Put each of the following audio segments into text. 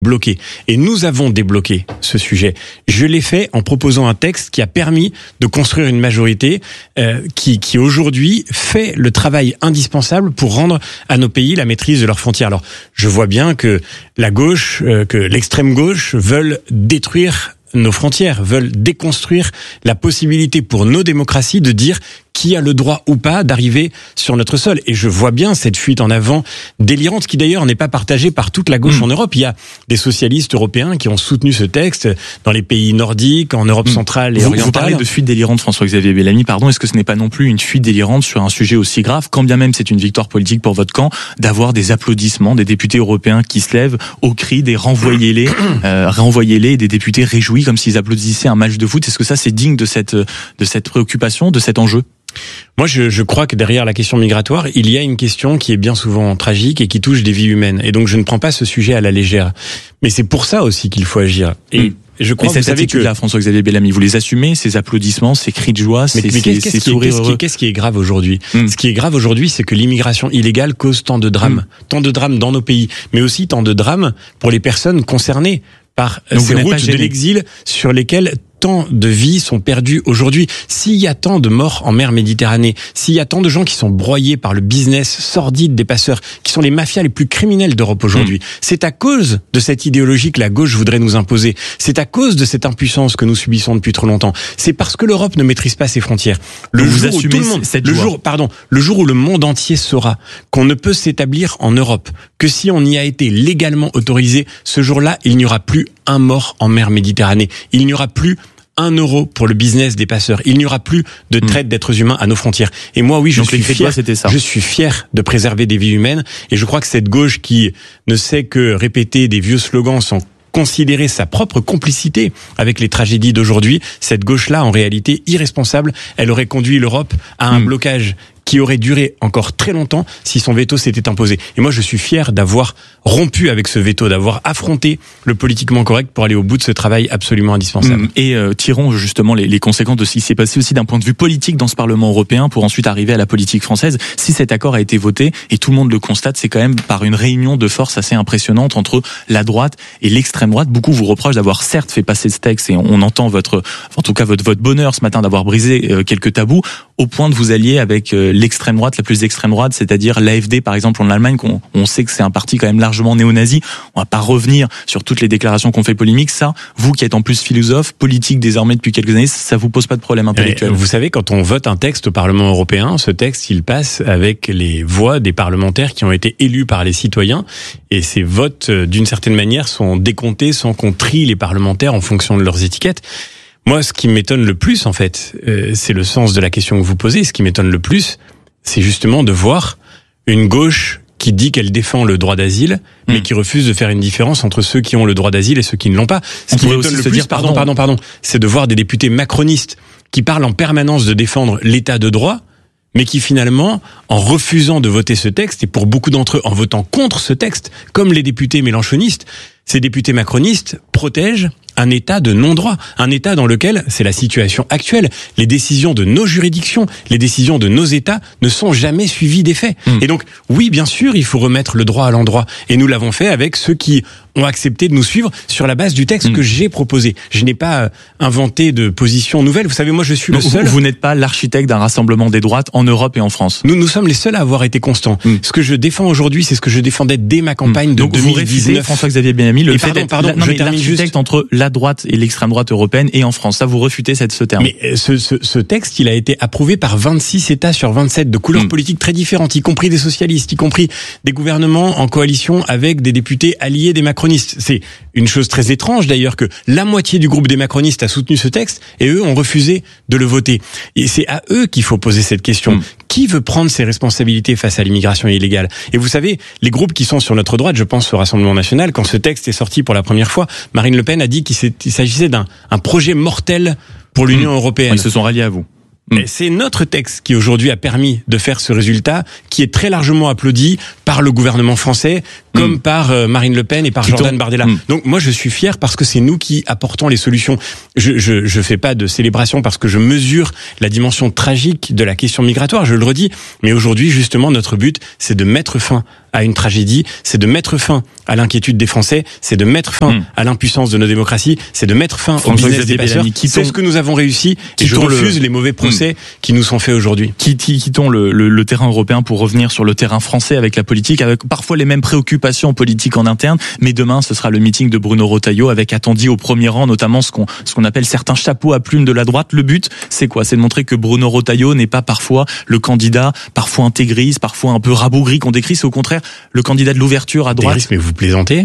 bloqué. Et nous avons débloqué ce sujet. Je l'ai fait en proposant un texte qui a permis de construire une majorité qui aujourd'hui fait le travail indispensable pour rendre à nos pays la maîtrise de leurs frontières. Alors, je vois bien que la gauche, que l'extrême gauche veulent détruire nos frontières, veulent déconstruire la possibilité pour nos démocraties de dire qui a le droit ou pas d'arriver sur notre sol. Et je vois bien cette fuite en avant délirante qui d'ailleurs n'est pas partagée par toute la gauche en Europe. Il y a des socialistes européens qui ont soutenu ce texte dans les pays nordiques, en Europe centrale et orientale. Vous parlez de fuite délirante, François-Xavier Bellamy, pardon. Est-ce que ce n'est pas non plus une fuite délirante sur un sujet aussi grave, quand bien même c'est une victoire politique pour votre camp, d'avoir des applaudissements des députés européens qui se lèvent au cri des renvoyez-les, renvoyez-les, des députés réjouis comme s'ils applaudissaient un match de foot? Est-ce que ça c'est digne de cette préoccupation, de cet enjeu? Moi, je crois que derrière la question migratoire, il y a une question qui est bien souvent tragique et qui touche des vies humaines. Et donc, je ne prends pas ce sujet à la légère. Mais c'est pour ça aussi qu'il faut agir. Et je crois que vous savez que là, François-Xavier Bellamy, vous les assumez, ces applaudissements, ces cris de joie, ces sourires heureux. Qu'est-ce qui est grave aujourd'hui? Ce qui est grave aujourd'hui, c'est que l'immigration illégale cause tant de drames. Tant de drames dans nos pays, mais aussi tant de drames pour les personnes concernées par ces routes de l'exil sur lesquelles tant de vies sont perdues aujourd'hui. S'il y a tant de morts en mer Méditerranée, s'il y a tant de gens qui sont broyés par le business sordide des passeurs, qui sont les mafias les plus criminelles d'Europe aujourd'hui, c'est à cause de cette idéologie que la gauche voudrait nous imposer. C'est à cause de cette impuissance que nous subissons depuis trop longtemps. C'est parce que l'Europe ne maîtrise pas ses frontières. Le jour où le monde entier saura qu'on ne peut s'établir en Europe que si on y a été légalement autorisé, ce jour-là, il n'y aura plus un mort en mer Méditerranée. Il n'y aura plus 1 euro pour le business des passeurs. Il n'y aura plus de traite d'êtres humains à nos frontières. Et moi, oui, je suis fier de préserver des vies humaines. Et je crois que cette gauche qui ne sait que répéter des vieux slogans sans considérer sa propre complicité avec les tragédies d'aujourd'hui, cette gauche-là, en réalité irresponsable, elle aurait conduit l'Europe à un blocage qui aurait duré encore très longtemps si son veto s'était imposé. Et moi, je suis fier d'avoir rompu avec ce veto, d'avoir affronté le politiquement correct pour aller au bout de ce travail absolument indispensable. Et tirons justement les conséquences de ce qui s'est passé aussi d'un point de vue politique dans ce Parlement européen pour ensuite arriver à la politique française. Si cet accord a été voté, et tout le monde le constate, c'est quand même par une réunion de forces assez impressionnante entre la droite et l'extrême droite. Beaucoup vous reprochent d'avoir certes fait passer ce texte, et on entend votre bonheur ce matin d'avoir brisé quelques tabous, au point de vous allier avec l'extrême droite, la plus extrême droite, c'est-à-dire l'AfD par exemple en Allemagne, on sait que c'est un parti quand même largement néo-nazi. On va pas revenir sur toutes les déclarations qu'on fait polémiques. Ça, vous qui êtes en plus philosophe, politique désormais depuis quelques années, ça vous pose pas de problème intellectuel? Vous savez, quand on vote un texte au Parlement européen, ce texte, il passe avec les voix des parlementaires qui ont été élus par les citoyens, et ces votes, d'une certaine manière, sont décomptés sans qu'on trie les parlementaires en fonction de leurs étiquettes. Moi, ce qui m'étonne le plus, en fait, c'est le sens de la question que vous posez. Ce qui m'étonne le plus, c'est justement de voir une gauche qui dit qu'elle défend le droit d'asile, mais qui refuse de faire une différence entre ceux qui ont le droit d'asile et ceux qui ne l'ont pas. Ce qui m'étonne le plus, c'est de voir des députés macronistes qui parlent en permanence de défendre l'état de droit, mais qui finalement, en refusant de voter ce texte, et pour beaucoup d'entre eux en votant contre ce texte, comme les députés mélenchonistes, ces députés macronistes protègent un état de non-droit, un état dans lequel, c'est la situation actuelle, les décisions de nos juridictions, les décisions de nos États ne sont jamais suivies des faits. Et donc, oui, bien sûr, il faut remettre le droit à l'endroit. Et nous l'avons fait avec ceux qui ont accepté de nous suivre sur la base du texte que j'ai proposé. Je n'ai pas inventé de position nouvelle. Vous savez, moi, je suis le seul. Vous n'êtes pas l'architecte d'un rassemblement des droites en Europe et en France. Nous sommes les seuls à avoir été constants. Ce que je défends aujourd'hui, c'est ce que je défendais dès ma campagne de 2019. Vous réfutez, François-Xavier Bellamy, le fait d'être l'architecte entre la droite et l'extrême droite européenne et en France. Ça, vous refutez ce terme. Mais ce texte, il a été approuvé par 26 États sur 27 de couleurs politiques très différentes, y compris des socialistes, y compris des gouvernements en coalition avec des députés alliés des macronistes. C'est une chose très étrange d'ailleurs que la moitié du groupe des macronistes a soutenu ce texte et eux ont refusé de le voter. Et c'est à eux qu'il faut poser cette question. Qui veut prendre ses responsabilités face à l'immigration illégale? Et vous savez, les groupes qui sont sur notre droite, je pense au Rassemblement national, quand ce texte est sorti pour la première fois, Marine Le Pen a dit qu'il s'agissait d'un projet mortel pour l'Union européenne. Ils se sont ralliés à vous. Et c'est notre texte qui aujourd'hui a permis de faire ce résultat, qui est très largement applaudi par le gouvernement français, comme par Marine Le Pen et par Jordan Bardella. Donc moi je suis fier parce que c'est nous qui apportons les solutions. Je fais pas de célébration parce que je mesure la dimension tragique de la question migratoire, je le redis, mais aujourd'hui justement notre but c'est de mettre fin à une tragédie, c'est de mettre fin à l'inquiétude des Français, c'est de mettre fin à l'impuissance de nos démocraties, c'est de mettre fin au business des passeurs. C'est ce que nous avons réussi, et je refuse les mauvais procès qui nous sont faits aujourd'hui. Quittons le terrain européen pour revenir sur le terrain français avec la politique, avec parfois les mêmes préoccupations politiques en interne, mais demain ce sera le meeting de Bruno Retailleau avec attendu au premier rang notamment ce qu'on appelle certains chapeaux à plumes de la droite. Le but, c'est quoi? C'est de montrer que Bruno Retailleau n'est pas parfois le candidat, parfois intégriste, parfois un peu rabougri qu'on décrit, c'est au contraire le candidat de l'ouverture à droite. Mais vous plaisantez?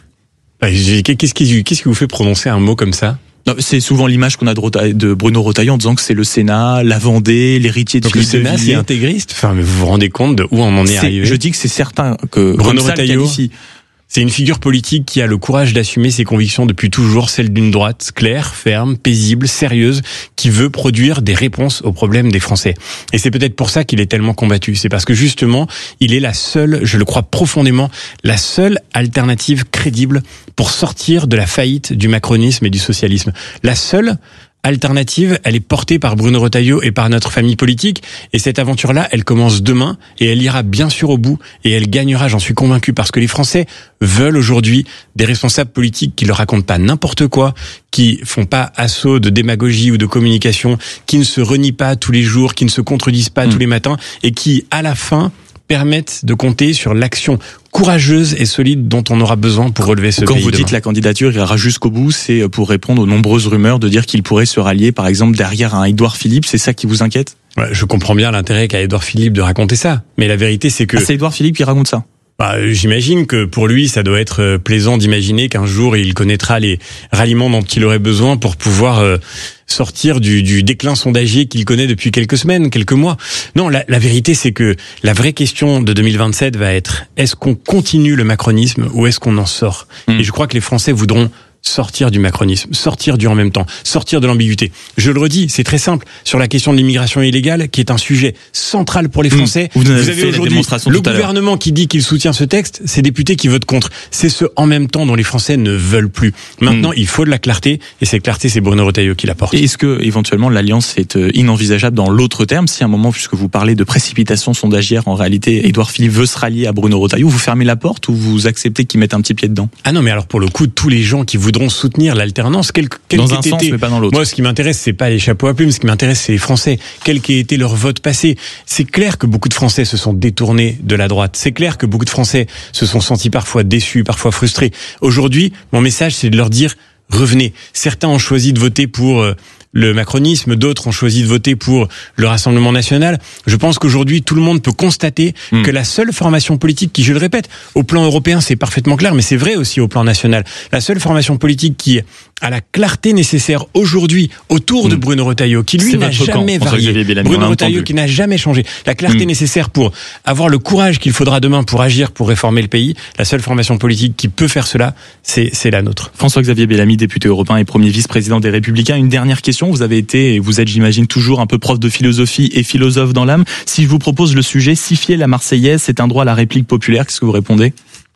Qu'est-ce qui vous fait prononcer un mot comme ça? Non, c'est souvent l'image qu'on a de Bruno Retailleau en disant que c'est le Sénat, la Vendée, l'héritier de Philippe de Villiers. Le Sénat, c'est intégriste. Enfin, mais vous vous rendez compte de où on en est arrivé? Je dis que c'est certain que Bruno Retailleau, c'est une figure politique qui a le courage d'assumer ses convictions depuis toujours, celle d'une droite claire, ferme, paisible, sérieuse, qui veut produire des réponses aux problèmes des Français. Et c'est peut-être pour ça qu'il est tellement combattu. C'est parce que justement, il est la seule, je le crois profondément, la seule alternative crédible pour sortir de la faillite du macronisme et du socialisme. La seule alternative, elle est portée par Bruno Retailleau et par notre famille politique. Et cette aventure-là, elle commence demain et elle ira bien sûr au bout et elle gagnera, j'en suis convaincu, parce que les Français veulent aujourd'hui des responsables politiques qui leur racontent pas n'importe quoi, qui font pas assaut de démagogie ou de communication, qui ne se renient pas tous les jours, qui ne se contredisent pas tous les matins et qui, à la fin, permettent de compter sur l'action courageuse et solide dont on aura besoin pour relever ce pays. Quand vous dites la candidature ira jusqu'au bout, c'est pour répondre aux nombreuses rumeurs de dire qu'il pourrait se rallier, par exemple, derrière un Édouard Philippe. C'est ça qui vous inquiète? Ouais, je comprends bien l'intérêt qu'a Édouard Philippe de raconter ça. Mais la vérité, c'est que... c'est Édouard Philippe qui raconte ça? J'imagine que pour lui, ça doit être plaisant d'imaginer qu'un jour, il connaîtra les ralliements dont il aurait besoin pour pouvoir sortir du déclin sondagier qu'il connaît depuis quelques semaines, quelques mois. Non, la vérité, c'est que la vraie question de 2027 va être, est-ce qu'on continue le macronisme ou est-ce qu'on en sort? Et je crois que les Français voudront sortir du macronisme, sortir du en même temps, sortir de l'ambiguïté. Je le redis, c'est très simple. Sur la question de l'immigration illégale, qui est un sujet central pour les Français, vous avez aujourd'hui le gouvernement qui dit qu'il soutient ce texte, ces députés qui votent contre. C'est ce en même temps dont les Français ne veulent plus. Maintenant, il faut de la clarté, et cette clarté, c'est Bruno Retailleau qui l'apporte. Et est-ce que, éventuellement, l'alliance est inenvisageable dans l'autre terme? Si à un moment, puisque vous parlez de précipitation sondagière, en réalité, Édouard Philippe veut se rallier à Bruno Retailleau, vous fermez la porte ou vous acceptez qu'il mette un petit pied dedans? Ah non, mais alors pour le coup, tous les gens qui voudront soutenir l'alternance, dans un sens mais pas dans l'autre. Moi, ce qui m'intéresse, c'est pas les chapeaux à plumes, ce qui m'intéresse, c'est les Français. Quel qu'ait été leur vote passé. C'est clair que beaucoup de Français se sont détournés de la droite. C'est clair que beaucoup de Français se sont sentis parfois déçus, parfois frustrés. Aujourd'hui, mon message, c'est de leur dire, revenez. Certains ont choisi de voter pour le macronisme, d'autres ont choisi de voter pour le Rassemblement national. Je pense qu'aujourd'hui, tout le monde peut constater que la seule formation politique qui, je le répète, au plan européen, c'est parfaitement clair, mais c'est vrai aussi au plan national, la seule formation politique qui a la clarté nécessaire aujourd'hui autour de Bruno Retailleau, qui lui n'a jamais varié. Bruno Retailleau qui n'a jamais changé. La clarté nécessaire pour avoir le courage qu'il faudra demain pour agir, pour réformer le pays. La seule formation politique qui peut faire cela, c'est la nôtre. François-Xavier Bellamy, député européen et premier vice-président des Républicains. Une dernière question. Vous avez été, et vous êtes, j'imagine, toujours un peu prof de philosophie et philosophe dans l'âme. Si je vous propose le sujet, siffler la Marseillaise, c'est un droit à la réplique populaire, qu'est-ce que vous répondez?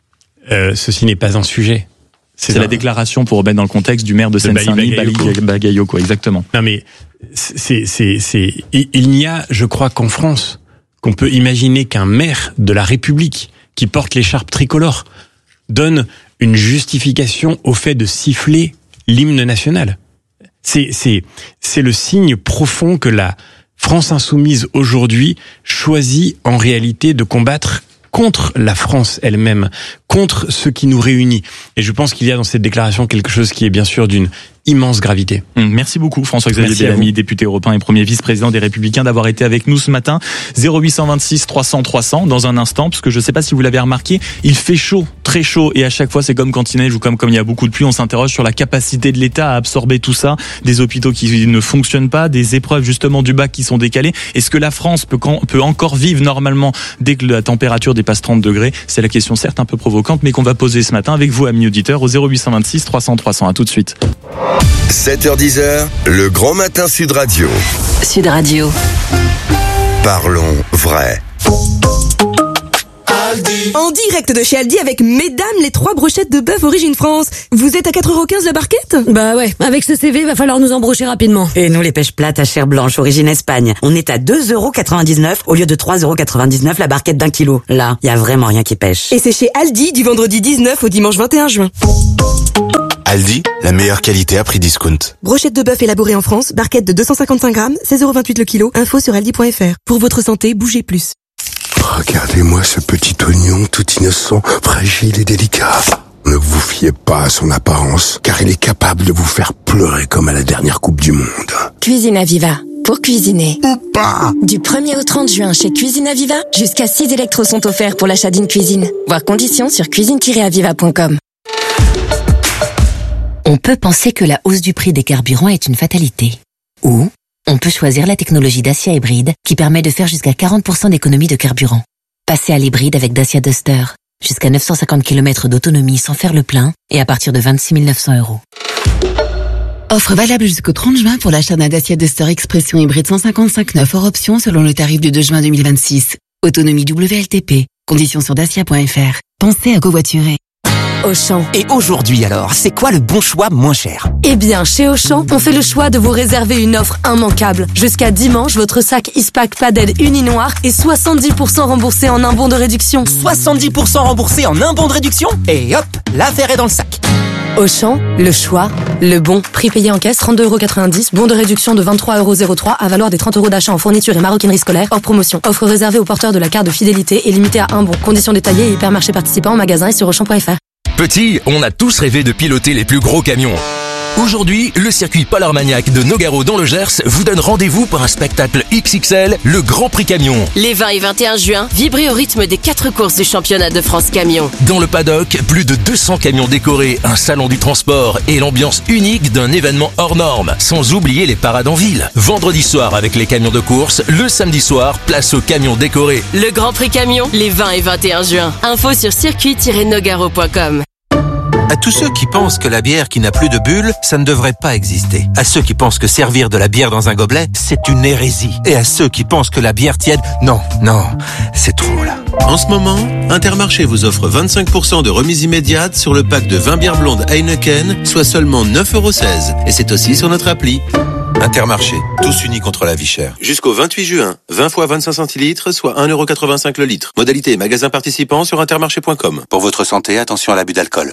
Ceci n'est pas un sujet. C'est la déclaration, pour remettre dans le contexte, du maire de Seine-Saint-Denis, Bagaillot, quoi, exactement. Non mais, il n'y a, je crois qu'en France, qu'on peut imaginer qu'un maire de la République, qui porte l'écharpe tricolore, donne une justification au fait de siffler l'hymne national. C'est le signe profond que la France insoumise aujourd'hui choisit en réalité de combattre contre la France elle-même, contre ce qui nous réunit. Et je pense qu'il y a dans cette déclaration quelque chose qui est bien sûr d'une immense gravité. Merci beaucoup François-Xavier Bellamy, député européen et premier vice-président des Républicains, d'avoir été avec nous ce matin. 0826 300 300 dans un instant, parce que je ne sais pas si vous l'avez remarqué, il fait chaud, très chaud, et à chaque fois c'est comme quand il neige ou comme il y a beaucoup de pluie, on s'interroge sur la capacité de l'État à absorber tout ça, des hôpitaux qui ne fonctionnent pas, des épreuves justement du bac qui sont décalées. Est-ce que la France peut encore vivre normalement dès que la température dépasse 30 degrés? C'est la question certes un peu provocante, mais qu'on va poser ce matin avec vous, amis auditeurs, au 0826 300 300. À tout de suite. 7h10, le Grand Matin Sud Radio. Sud Radio. Parlons vrai. Aldi. En direct de chez Aldi avec mesdames les 3 brochettes de bœuf origine France. Vous êtes à 4,15€ la barquette? Bah ouais, avec ce CV, va falloir nous embrocher rapidement. Et nous, les pêches plates à chair blanche origine Espagne. On est à 2,99€ au lieu de 3,99€ la barquette d'1 kilo. Là, y a vraiment rien qui pêche. Et c'est chez Aldi du vendredi 19 au dimanche 21 juin. Aldi, la meilleure qualité à prix discount. Brochette de bœuf élaborée en France, barquette de 255 grammes, 16,28€ le kilo. Info sur aldi.fr. Pour votre santé, bougez plus. Regardez-moi ce petit oignon tout innocent, fragile et délicat. Ne vous fiez pas à son apparence, car il est capable de vous faire pleurer comme à la dernière Coupe du Monde. Cuisine Aviva. Pour cuisiner. Ou pas. Du 1er au 30 juin chez Cuisine Aviva, jusqu'à 6 électros sont offerts pour l'achat d'une cuisine. Voir conditions sur cuisine-aviva.com. On peut penser que la hausse du prix des carburants est une fatalité. Ou on peut choisir la technologie Dacia Hybride qui permet de faire jusqu'à 40% d'économie de carburant. Passez à l'hybride avec Dacia Duster. Jusqu'à 950 km d'autonomie sans faire le plein et à partir de 26 900 €. Offre valable jusqu'au 30 juin pour l'achat d'un Dacia Duster Expression hybride 155/9 hors option selon le tarif du 2 juin 2026. Autonomie WLTP. Conditions sur dacia.fr. Pensez à covoiturer. Auchan. Et aujourd'hui alors, c'est quoi le bon choix moins cher? Eh bien, chez Auchan, on fait le choix de vous réserver une offre immanquable. Jusqu'à dimanche, votre sac Ispac Padel uni noir est 70% remboursé en un bon de réduction. 70% remboursé en un bon de réduction? Et hop, l'affaire est dans le sac. Auchan, le choix, le bon. Prix payé en caisse, 32,90 €. Bon de réduction de 23,03 € à valoir des 30 € d'achat en fourniture et maroquinerie scolaire. Hors promotion. Offre réservée aux porteurs de la carte de fidélité et limitée à un bon. Conditions détaillées et hypermarchés participants en magasin et sur Auchan.fr. Petit, on a tous rêvé de piloter les plus gros camions. Aujourd'hui, le circuit Polarmaniac de Nogaro dans le Gers vous donne rendez-vous pour un spectacle XXL, le Grand Prix Camion. Les 20 et 21 juin, vibrez au rythme des 4 courses du championnat de France Camion. Dans le paddock, plus de 200 camions décorés, un salon du transport et l'ambiance unique d'un événement hors norme. Sans oublier les parades en ville. Vendredi soir avec les camions de course, le samedi soir, place aux camions décorés. Le Grand Prix Camion, les 20 et 21 juin. Info sur circuit-nogaro.com. À tous ceux qui pensent que la bière qui n'a plus de bulles, ça ne devrait pas exister. À ceux qui pensent que servir de la bière dans un gobelet, c'est une hérésie. Et à ceux qui pensent que la bière tiède, non, c'est trop là. En ce moment, Intermarché vous offre 25% de remise immédiate sur le pack de 20 bières blondes Heineken, soit seulement 9,16 €. Et c'est aussi sur notre appli. Intermarché, tous unis contre la vie chère. Jusqu'au 28 juin, 20 fois 25 centilitres, soit 1,85 € le litre. Modalité magasin participant sur intermarché.com. Pour votre santé, attention à l'abus d'alcool.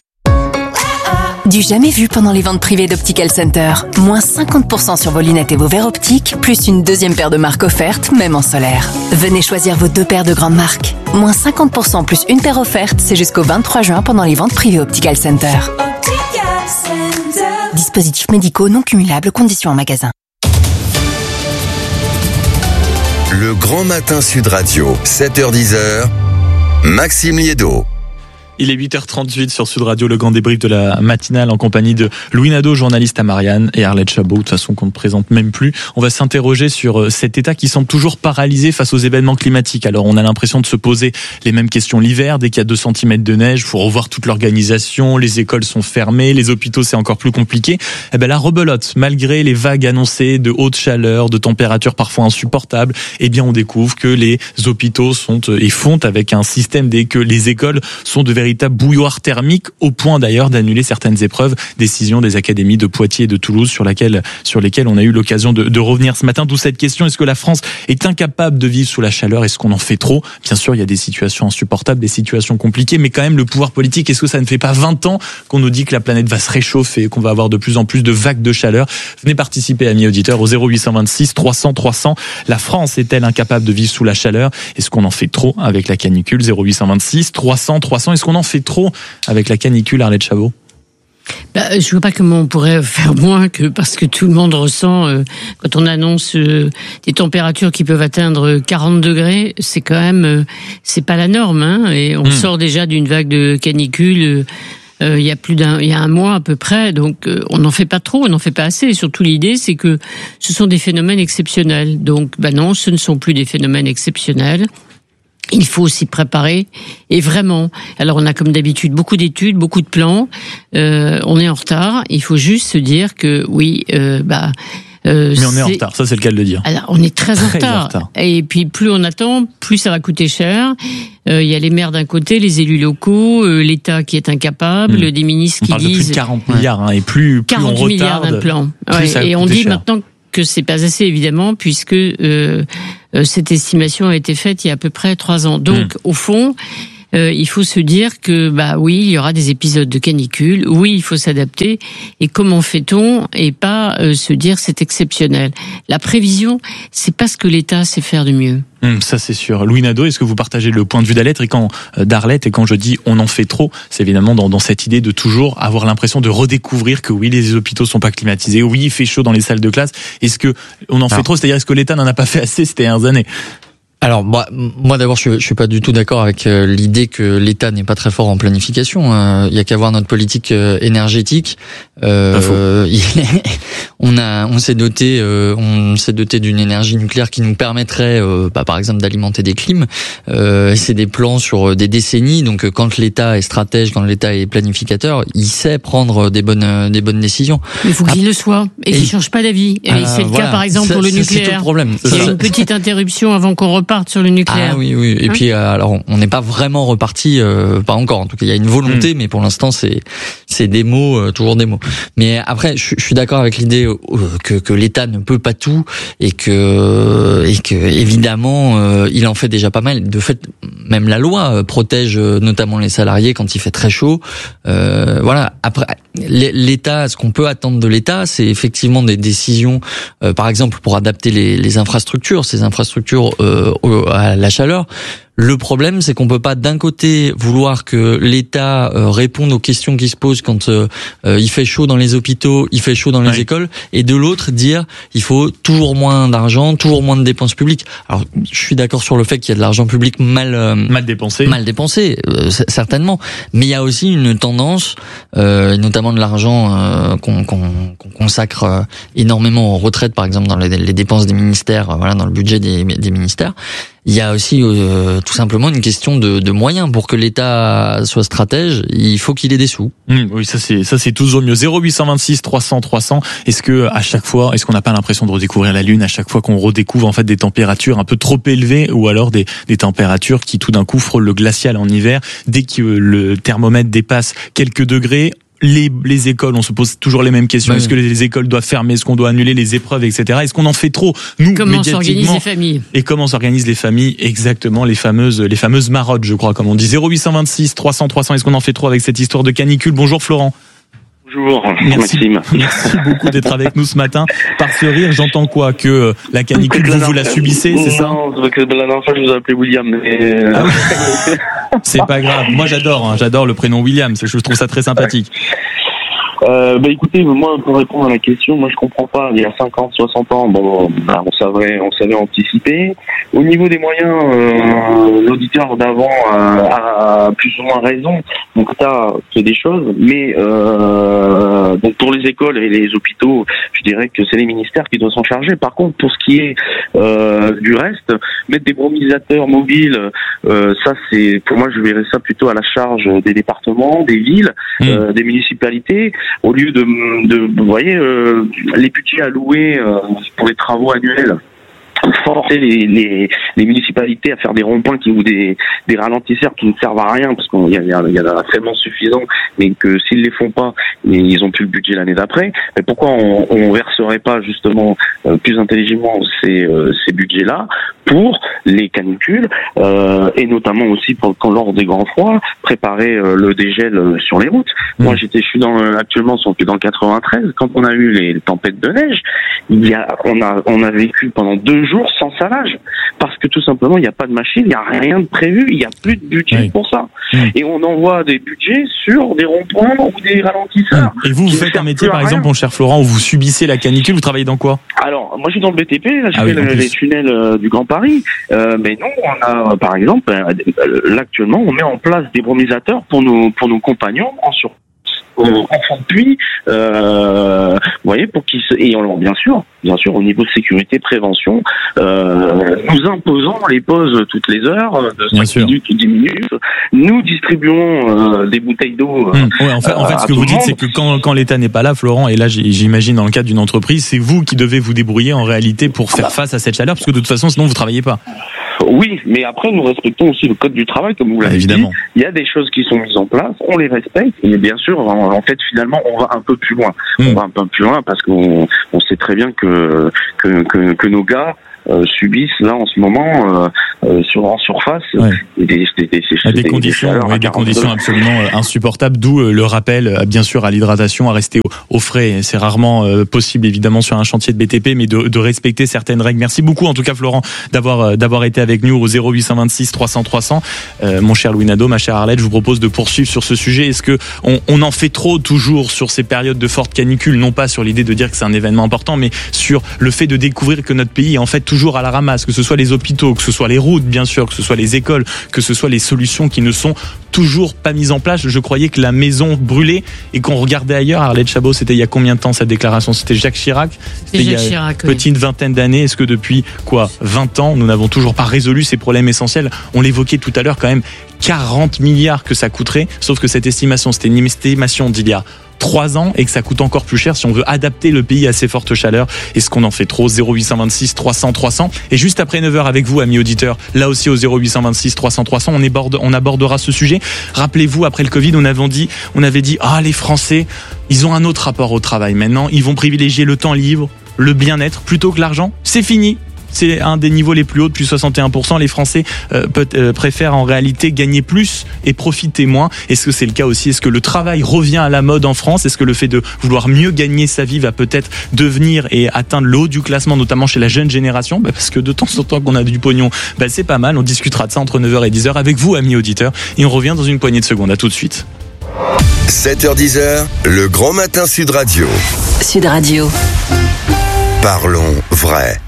Du jamais vu pendant les ventes privées d'Optical Center. Moins 50% sur vos lunettes et vos verres optiques, plus une deuxième paire de marques offerte, même en solaire. Venez choisir vos 2 paires de grandes marques. Moins 50% plus une paire offerte, c'est jusqu'au 23 juin pendant les ventes privées Optical Center. Dispositifs médicaux non cumulables, conditions en magasin. Le Grand Matin Sud Radio, 7h-10h, Maxime Liédo. Il est 8h38 sur Sud Radio, le grand débrief de la matinale en compagnie de Louis Nadeau, journaliste à Marianne, et Arlette Chabot, de toute façon qu'on ne présente même plus. On va s'interroger sur cet État qui semble toujours paralysé face aux événements climatiques. Alors on a l'impression de se poser les mêmes questions l'hiver, dès qu'il y a 2 cm de neige, il faut revoir toute l'organisation, les écoles sont fermées, les hôpitaux c'est encore plus compliqué. Eh ben la rebelote, malgré les vagues annoncées de haute chaleur, de températures parfois insupportables, eh bien on découvre que les hôpitaux sont et font avec un système dès que les écoles sont de véritable bouilloire thermique, au point d'ailleurs d'annuler certaines épreuves. Décision des académies de Poitiers et de Toulouse sur lesquelles on a eu l'occasion de revenir ce matin. D'où cette question, est-ce que la France est incapable de vivre sous la chaleur? Est-ce qu'on en fait trop? Bien sûr, il y a des situations insupportables, des situations compliquées, mais quand même le pouvoir politique, est-ce que ça ne fait pas 20 ans qu'on nous dit que la planète va se réchauffer, qu'on va avoir de plus en plus de vagues de chaleur? Venez participer, amis auditeurs, au 0826 300 300. La France est-elle incapable de vivre sous la chaleur? Est-ce qu'on en fait trop avec la canicule? 0826 300 300. Est-ce qu'on en fait trop avec la canicule, Arlette Chabot? Je vois pas comment on pourrait faire moins que parce que tout le monde ressent quand on annonce des températures qui peuvent atteindre 40 degrés, c'est quand même c'est pas la norme, hein, et on sort déjà d'une vague de canicule. Il y a un mois à peu près, donc on n'en fait pas trop, on n'en fait pas assez. Et surtout l'idée, c'est que ce sont des phénomènes exceptionnels. Donc, non, ce ne sont plus des phénomènes exceptionnels. Il faut s'y préparer, et vraiment. Alors on a comme d'habitude beaucoup d'études, beaucoup de plans. On est en retard. Il faut juste se dire que oui, Mais on est en retard, ça c'est le cas de le dire. Alors, on est très en retard. Et puis, plus on attend, plus ça va coûter cher. Il y a les maires d'un côté, les élus locaux, l'État qui est incapable, des ministres qui disent... On parle de plus de 40 milliards, et plus on retarde... 40 milliards d'un plan. Et on dit maintenant que c'est pas assez, évidemment, puisque cette estimation a été faite il y a à peu près 3 ans. Donc, au fond... il faut se dire que oui, il y aura des épisodes de canicule. Oui, il faut s'adapter. Et comment fait-on et pas se dire c'est exceptionnel. La prévision, c'est pas ce que l'État sait faire de mieux. Ça c'est sûr. Louis Nadeau, est-ce que vous partagez le point de vue d'Arlette et quand je dis on en fait trop, c'est évidemment dans cette idée de toujours avoir l'impression de redécouvrir que oui, les hôpitaux sont pas climatisés, oui, il fait chaud dans les salles de classe. Est-ce que on en fait trop, c'est-à-dire est-ce que l'État n'en a pas fait assez ces dernières années? Alors moi d'abord je suis pas du tout d'accord avec l'idée que l'État n'est pas très fort en planification. Il y a qu'à voir notre politique énergétique. On s'est doté d'une énergie nucléaire qui nous permettrait par exemple d'alimenter des clims. C'est des plans sur des décennies. Donc quand l'État est stratège, quand l'État est planificateur, il sait prendre des bonnes décisions. Il faut qu'il le soit et qu'il change pas d'avis. Et c'est le cas par exemple pour le nucléaire. C'est tout le problème. Il y a une petite interruption avant qu'on reparte sur le nucléaire. Ah oui. Et puis alors on n'est pas vraiment reparti, pas encore. En tout cas, il y a une volonté, mais pour l'instant c'est des mots, toujours des mots. Mais après, je suis d'accord avec l'idée que l'État ne peut pas tout et que évidemment il en fait déjà pas mal. De fait, même la loi protège notamment les salariés quand il fait très chaud. Voilà. Après, l'État, ce qu'on peut attendre de l'État, c'est effectivement des décisions, par exemple pour adapter les infrastructures, ces infrastructures à la chaleur. Le problème, c'est qu'on peut pas d'un côté vouloir que l'État réponde aux questions qui se posent quand il fait chaud dans les hôpitaux, il fait chaud dans les écoles, et de l'autre dire il faut toujours moins d'argent, toujours moins de dépenses publiques. Alors, je suis d'accord sur le fait qu'il y a de l'argent public mal dépensé, certainement, mais il y a aussi une tendance, notamment de l'argent qu'on consacre énormément aux retraites, par exemple dans les dépenses des ministères, dans le budget des ministères. Il y a aussi tout simplement une question de moyens. Pour que l'État soit stratège, il faut qu'il ait des sous. Oui, ça c'est toujours mieux. 0826 300 300. Est-ce qu'on n'a pas l'impression de redécouvrir la Lune à chaque fois qu'on redécouvre en fait des températures un peu trop élevées, ou alors des températures qui tout d'un coup frôlent le glacial en hiver? Dès que le thermomètre dépasse quelques degrés, les écoles, on se pose toujours les mêmes questions. Est-ce que les écoles doivent fermer? Est-ce qu'on doit annuler les épreuves, etc.? Est-ce qu'on en fait trop? Nous, comment s'organisent les familles? Et comment s'organisent les familles? Exactement, les fameuses marottes, je crois, comme on dit. 0826 300 300. Est-ce qu'on en fait trop avec cette histoire de canicule? Bonjour Florent. Bonjour, Maxime. Merci beaucoup d'être avec nous ce matin. Par ce rire, j'entends quoi? Que la canicule, vous la subissez, c'est ça? Non, c'est que la dernière fois, je vous ai appelé William. Mais... Ah oui. C'est pas grave. Moi, j'adore le prénom William. Je trouve ça très sympathique. Écoutez, moi, pour répondre à la question, moi, je comprends pas. Il y a 50, 60 ans, on savait anticiper. Au niveau des moyens, l'auditeur d'avant a plus ou moins raison. Donc, ça, c'est des choses. Mais, donc, pour les écoles et les hôpitaux, je dirais que c'est les ministères qui doivent s'en charger. Par contre, pour ce qui est, du reste, mettre des bromisateurs mobiles, ça, c'est, pour moi, je verrais ça plutôt à la charge des départements, des villes, des municipalités. Au lieu vous voyez, les budgets alloués pour les travaux annuels, forcer les municipalités à faire des ronds-points ou des ralentisseurs qui ne servent à rien, parce qu'il y en a tellement suffisant, mais que s'ils les font pas, ils ont plus le budget l'année d'après. Mais pourquoi on verserait pas justement plus intelligemment ces budgets-là pour les canicules, et notamment aussi lors des grands froids, préparer le dégel sur les routes. Moi, je suis actuellement dans le 93, quand on a eu les tempêtes de neige, on a vécu pendant 2 jours sans salage, parce que tout simplement il n'y a pas de machine, il n'y a rien de prévu, il n'y a plus de budget pour ça. Et on envoie des budgets sur des ronds-points ou des ralentisseurs. Et vous faites un métier, par exemple, mon cher Florent, où vous subissez la canicule, vous travaillez dans quoi? Alors, moi je suis dans le BTP, là je fais les tunnels du Grand Paris, mais non, on a, par exemple, là actuellement, on met en place des bromisateurs pour nos compagnons en surpoids. enfants de puits, vous voyez, pour qu'ils et bien sûr, au niveau de sécurité, prévention, nous imposons les pauses toutes les heures de 5 minutes ou 10 minutes. Nous distribuons des bouteilles d'eau. En fait, ce que vous dites, c'est que quand l'État n'est pas là, Florent, et là, j'imagine dans le cadre d'une entreprise, c'est vous qui devez vous débrouiller en réalité pour faire face à cette chaleur, parce que de toute façon, sinon, vous travaillez pas. Oui, mais après, nous respectons aussi le code du travail, comme vous l'avez dit. Il y a des choses qui sont mises en place, on les respecte, et bien sûr, en fait, finalement, on va un peu plus loin. On va un peu plus loin parce qu'on sait très bien que nos gars subissent là en ce moment en surface des conditions absolument insupportables, d'où le rappel bien sûr à l'hydratation, à rester au frais. C'est rarement possible évidemment sur un chantier de BTP, mais de respecter certaines règles. Merci beaucoup en tout cas Florent d'avoir été avec nous au 0826 300 300. Mon cher Louis Nadeau, ma chère Arlette, je vous propose de poursuivre sur ce sujet. Est-ce que on en fait trop toujours sur ces périodes de forte canicule, non pas sur l'idée de dire que c'est un événement important, mais sur le fait de découvrir que notre pays est en fait toujours à la ramasse, que ce soit les hôpitaux, que ce soit les routes bien sûr, que ce soit les écoles, que ce soit les solutions qui ne sont toujours pas mises en place. Je croyais que la maison brûlait et qu'on regardait ailleurs. Arlette Chabot, c'était il y a combien de temps cette déclaration? C'était Jacques Chirac. C'était il y a une petite vingtaine d'années. Est-ce que depuis 20 ans, nous n'avons toujours pas résolu ces problèmes essentiels? On l'évoquait tout à l'heure quand même, 40 milliards que ça coûterait, sauf que cette estimation, c'était une estimation d'il y a 3 ans et que ça coûte encore plus cher si on veut adapter le pays à ces fortes chaleurs. Est-ce qu'on en fait trop? 0826 300 300. Et juste après 9h avec vous, amis auditeurs, là aussi au 0826 300 300, on abordera ce sujet. Rappelez-vous, après le Covid, on avait dit, les Français, ils ont un autre rapport au travail. Maintenant, ils vont privilégier le temps libre, le bien-être, plutôt que l'argent. C'est fini. C'est un des niveaux les plus hauts depuis 61%. Les Français préfèrent en réalité gagner plus et profiter moins. Est-ce que c'est le cas aussi? Est-ce que le travail revient à la mode en France? Est-ce que le fait de vouloir mieux gagner sa vie va peut-être devenir et atteindre le haut du classement, notamment chez la jeune génération? Parce que de temps en temps qu'on a du pognon, c'est pas mal. On discutera de ça entre 9h et 10h avec vous, amis auditeurs. Et on revient dans une poignée de secondes. À tout de suite. 7h10, le grand matin Sud Radio. Sud Radio. Parlons vrai.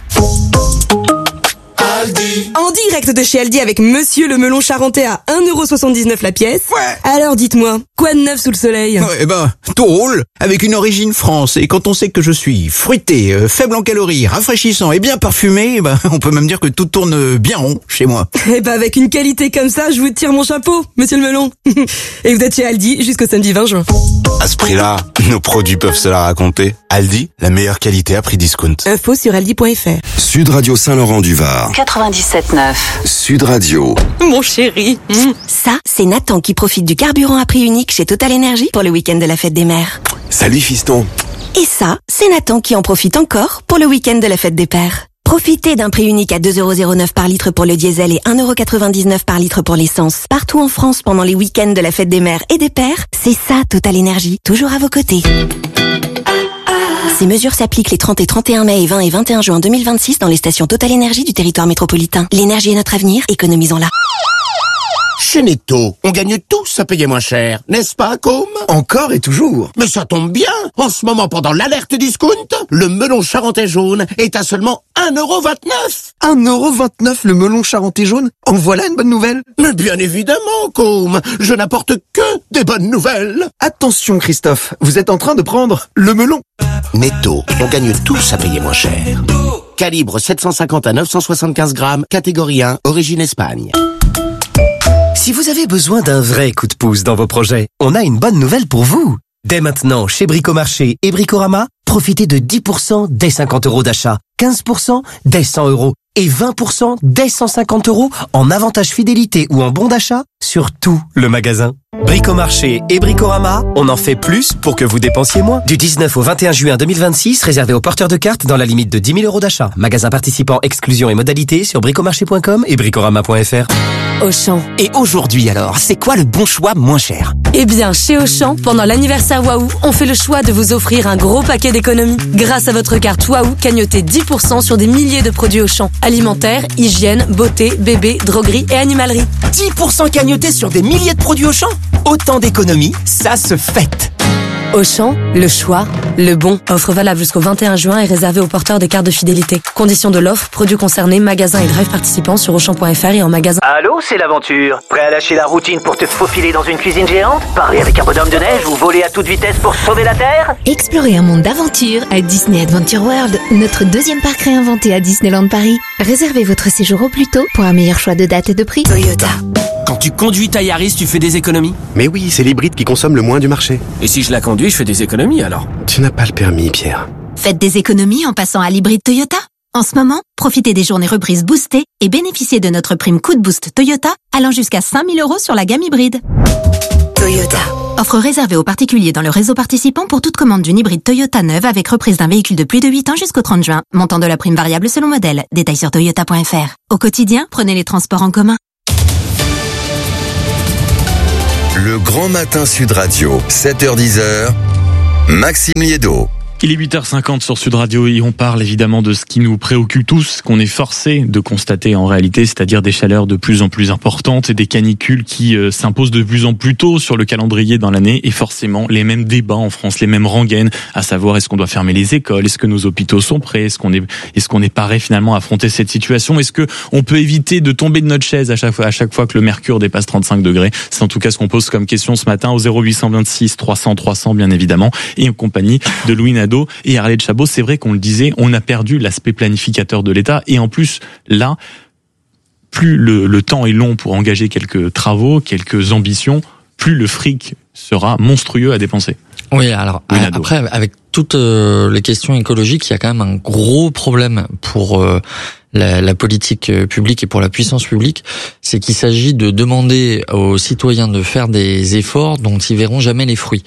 En direct de chez Aldi avec Monsieur le melon charentais à 1,79€ la pièce. Ouais. Alors dites-moi, quoi de neuf sous le soleil? Tout roule, avec une origine France. Et quand on sait que je suis fruité, faible en calories, rafraîchissant et bien parfumé, on peut même dire que tout tourne bien rond chez moi. Avec une qualité comme ça, je vous tire mon chapeau, Monsieur le melon. Et vous êtes chez Aldi jusqu'au samedi 20 juin. À ce prix-là, nos produits peuvent se la raconter. Aldi, la meilleure qualité à prix discount. Info sur aldi.fr. Sud Radio Saint-Laurent-du-Var. 97.9. Sud Radio. Mon chéri. Ça, c'est Nathan qui profite du carburant à prix unique chez Total Energy pour le week-end de la fête des mères. Salut fiston. Et ça, c'est Nathan qui en profite encore pour le week-end de la fête des pères. Profitez d'un prix unique à 2,09€ par litre pour le diesel et 1,99€ par litre pour l'essence. Partout en France pendant les week-ends de la fête des mères et des pères, c'est ça Total Energy, toujours à vos côtés. Ces mesures s'appliquent les 30 et 31 mai et 20 et 21 juin 2026 dans les stations Total Energy du territoire métropolitain. L'énergie est notre avenir, économisons-la. Chez Netto, on gagne tous à payer moins cher, n'est-ce pas, Com? Encore et toujours. Mais ça tombe bien. En ce moment, pendant l'alerte discount, le melon charentais jaune est à seulement 1,29€. 1,29€ le melon charentais jaune? En voilà une bonne nouvelle. Mais bien évidemment, Com. Je n'apporte que des bonnes nouvelles. Attention, Christophe. Vous êtes en train de prendre le melon. Netto, on gagne tous à payer moins cher. Calibre 750 à 975 grammes, catégorie 1, origine Espagne. Si vous avez besoin d'un vrai coup de pouce dans vos projets, on a une bonne nouvelle pour vous. Dès maintenant, chez Bricomarché et Bricorama, profitez de 10% dès 50€ d'achat, 15% dès 100€ et 20% dès 150€ en avantage fidélité ou en bon d'achat sur tout le magasin. Bricomarché et Bricorama, on en fait plus pour que vous dépensiez moins. Du 19 au 21 juin 2026, réservé aux porteurs de cartes dans la limite de 10 000 € d'achat. Magasin participant, exclusion et modalités sur bricomarché.com et bricorama.fr. Auchan. Et aujourd'hui alors, c'est quoi le bon choix moins cher? Eh bien, chez Auchan, pendant l'anniversaire Waouh, on fait le choix de vous offrir un gros paquet d'économies. Grâce à votre carte Waouh, cagnotez 10% sur des milliers de produits Auchan. Alimentaire, hygiène, beauté, bébé, droguerie et animalerie. 10% cagnotés sur des milliers de produits Auchan? Autant d'économies, ça se fête. Auchan, le choix, le bon. Offre valable jusqu'au 21 juin et réservée aux porteurs de cartes de fidélité. Conditions de l'offre, produits concernés, magasins et drive participants sur Auchan.fr et en magasin. Allô, c'est l'aventure. Prêt à lâcher la routine pour te faufiler dans une cuisine géante? Parler avec un bonhomme de neige ou voler à toute vitesse pour sauver la Terre? Explorez un monde d'aventure à Disney Adventure World, notre deuxième parc réinventé à Disneyland Paris. Réservez votre séjour au plus tôt pour un meilleur choix de date et de prix. Toyota. Quand tu conduis ta Yaris, tu fais des économies? Mais oui, c'est l'hybride qui consomme le moins du marché. Et si je la conduis, je fais des économies alors? Tu n'as pas le permis, Pierre. Faites des économies en passant à l'hybride Toyota. En ce moment, profitez des journées reprises boostées et bénéficiez de notre prime coup de boost Toyota allant jusqu'à 5 000 € sur la gamme hybride. Toyota. Offre réservée aux particuliers dans le réseau participant pour toute commande d'une hybride Toyota neuve avec reprise d'un véhicule de plus de 8 ans jusqu'au 30 juin. Montant de la prime variable selon modèle. Détails sur toyota.fr. Au quotidien, prenez les transports en commun. Le Grand Matin Sud Radio, 7h-10h, Maxime Liédo. Il est 8h50 sur Sud Radio et on parle évidemment de ce qui nous préoccupe tous, qu'on est forcé de constater en réalité, c'est-à-dire des chaleurs de plus en plus importantes et des canicules qui s'imposent de plus en plus tôt sur le calendrier dans l'année et forcément les mêmes débats en France, les mêmes rengaines, à savoir est-ce qu'on doit fermer les écoles, est-ce que nos hôpitaux sont prêts, est-ce qu'on est paré finalement à affronter cette situation, est-ce que on peut éviter de tomber de notre chaise à chaque fois que le mercure dépasse 35 degrés. C'est en tout cas ce qu'on pose comme question ce matin au 0826 300 300 bien évidemment et en compagnie de Louis Nadeau et Arlette Chabot. C'est vrai qu'on le disait, on a perdu l'aspect planificateur de l'État et en plus là, plus le temps est long pour engager quelques travaux, quelques ambitions, plus le fric sera monstrueux à dépenser. Oui, alors après avec toutes les questions écologiques, il y a quand même un gros problème pour la politique publique et pour la puissance publique, c'est qu'il s'agit de demander aux citoyens de faire des efforts dont ils verront jamais les fruits.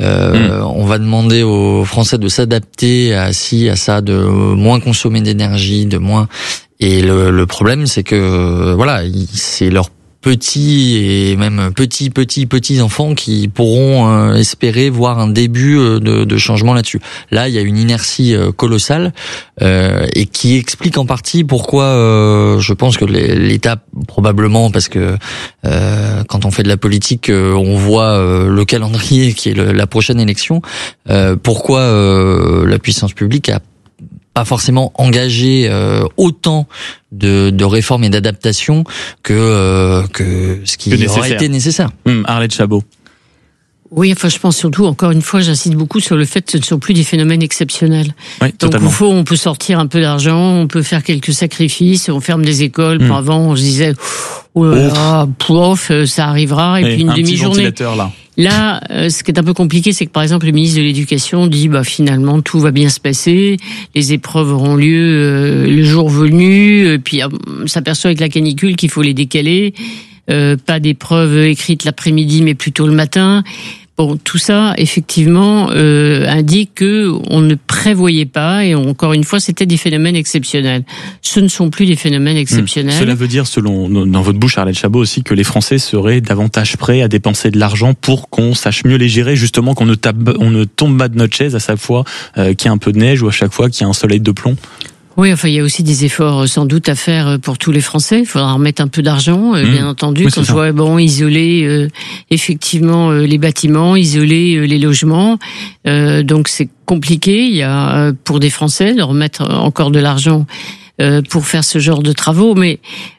On va demander aux Français de s'adapter à ci, à ça, de moins consommer d'énergie, de moins. Et le problème, c'est que voilà, c'est leur petits et même petits enfants qui pourront espérer voir un début de changement là-dessus. Là, il y a une inertie colossale et qui explique en partie pourquoi je pense que l'État, probablement parce que quand on fait de la politique, on voit le calendrier qui est la prochaine élection, pourquoi la puissance publique a pas forcément engagé autant de réformes et d'adaptations que ce qui aurait été nécessaire. Arlette Chabot. Oui, enfin, je pense surtout, encore une fois, j'insiste beaucoup sur le fait que ce ne sont plus des phénomènes exceptionnels. Oui, donc, totalement. on peut sortir un peu d'argent, on peut faire quelques sacrifices, on ferme des écoles. Avant, on se disait, oh là là, pouf, ça arrivera, et puis une demi-journée. Là, ce qui est un peu compliqué, c'est que par exemple, le ministre de l'Éducation dit, finalement, tout va bien se passer, les épreuves auront lieu le jour venu, puis on s'aperçoit avec la canicule qu'il faut les décaler. Pas d'épreuves écrites l'après-midi, mais plutôt le matin. Bon, tout ça, effectivement, indique que on ne prévoyait pas, et encore une fois, c'était des phénomènes exceptionnels. Ce ne sont plus des phénomènes exceptionnels. Cela veut dire, selon dans votre bouche, Arlette Chabot, aussi que les Français seraient davantage prêts à dépenser de l'argent pour qu'on sache mieux les gérer, justement, qu'on ne tombe pas de notre chaise à chaque fois qu'il y a un peu de neige ou à chaque fois qu'il y a un soleil de plomb. Oui, enfin, il y a aussi des efforts sans doute à faire pour tous les Français. Il faudra remettre un peu d'argent, bien entendu. Oui, quand je vois, isoler effectivement les bâtiments, isoler les logements. Donc c'est compliqué. Il y a pour des Français de remettre encore de l'argent pour faire ce genre de travaux, mais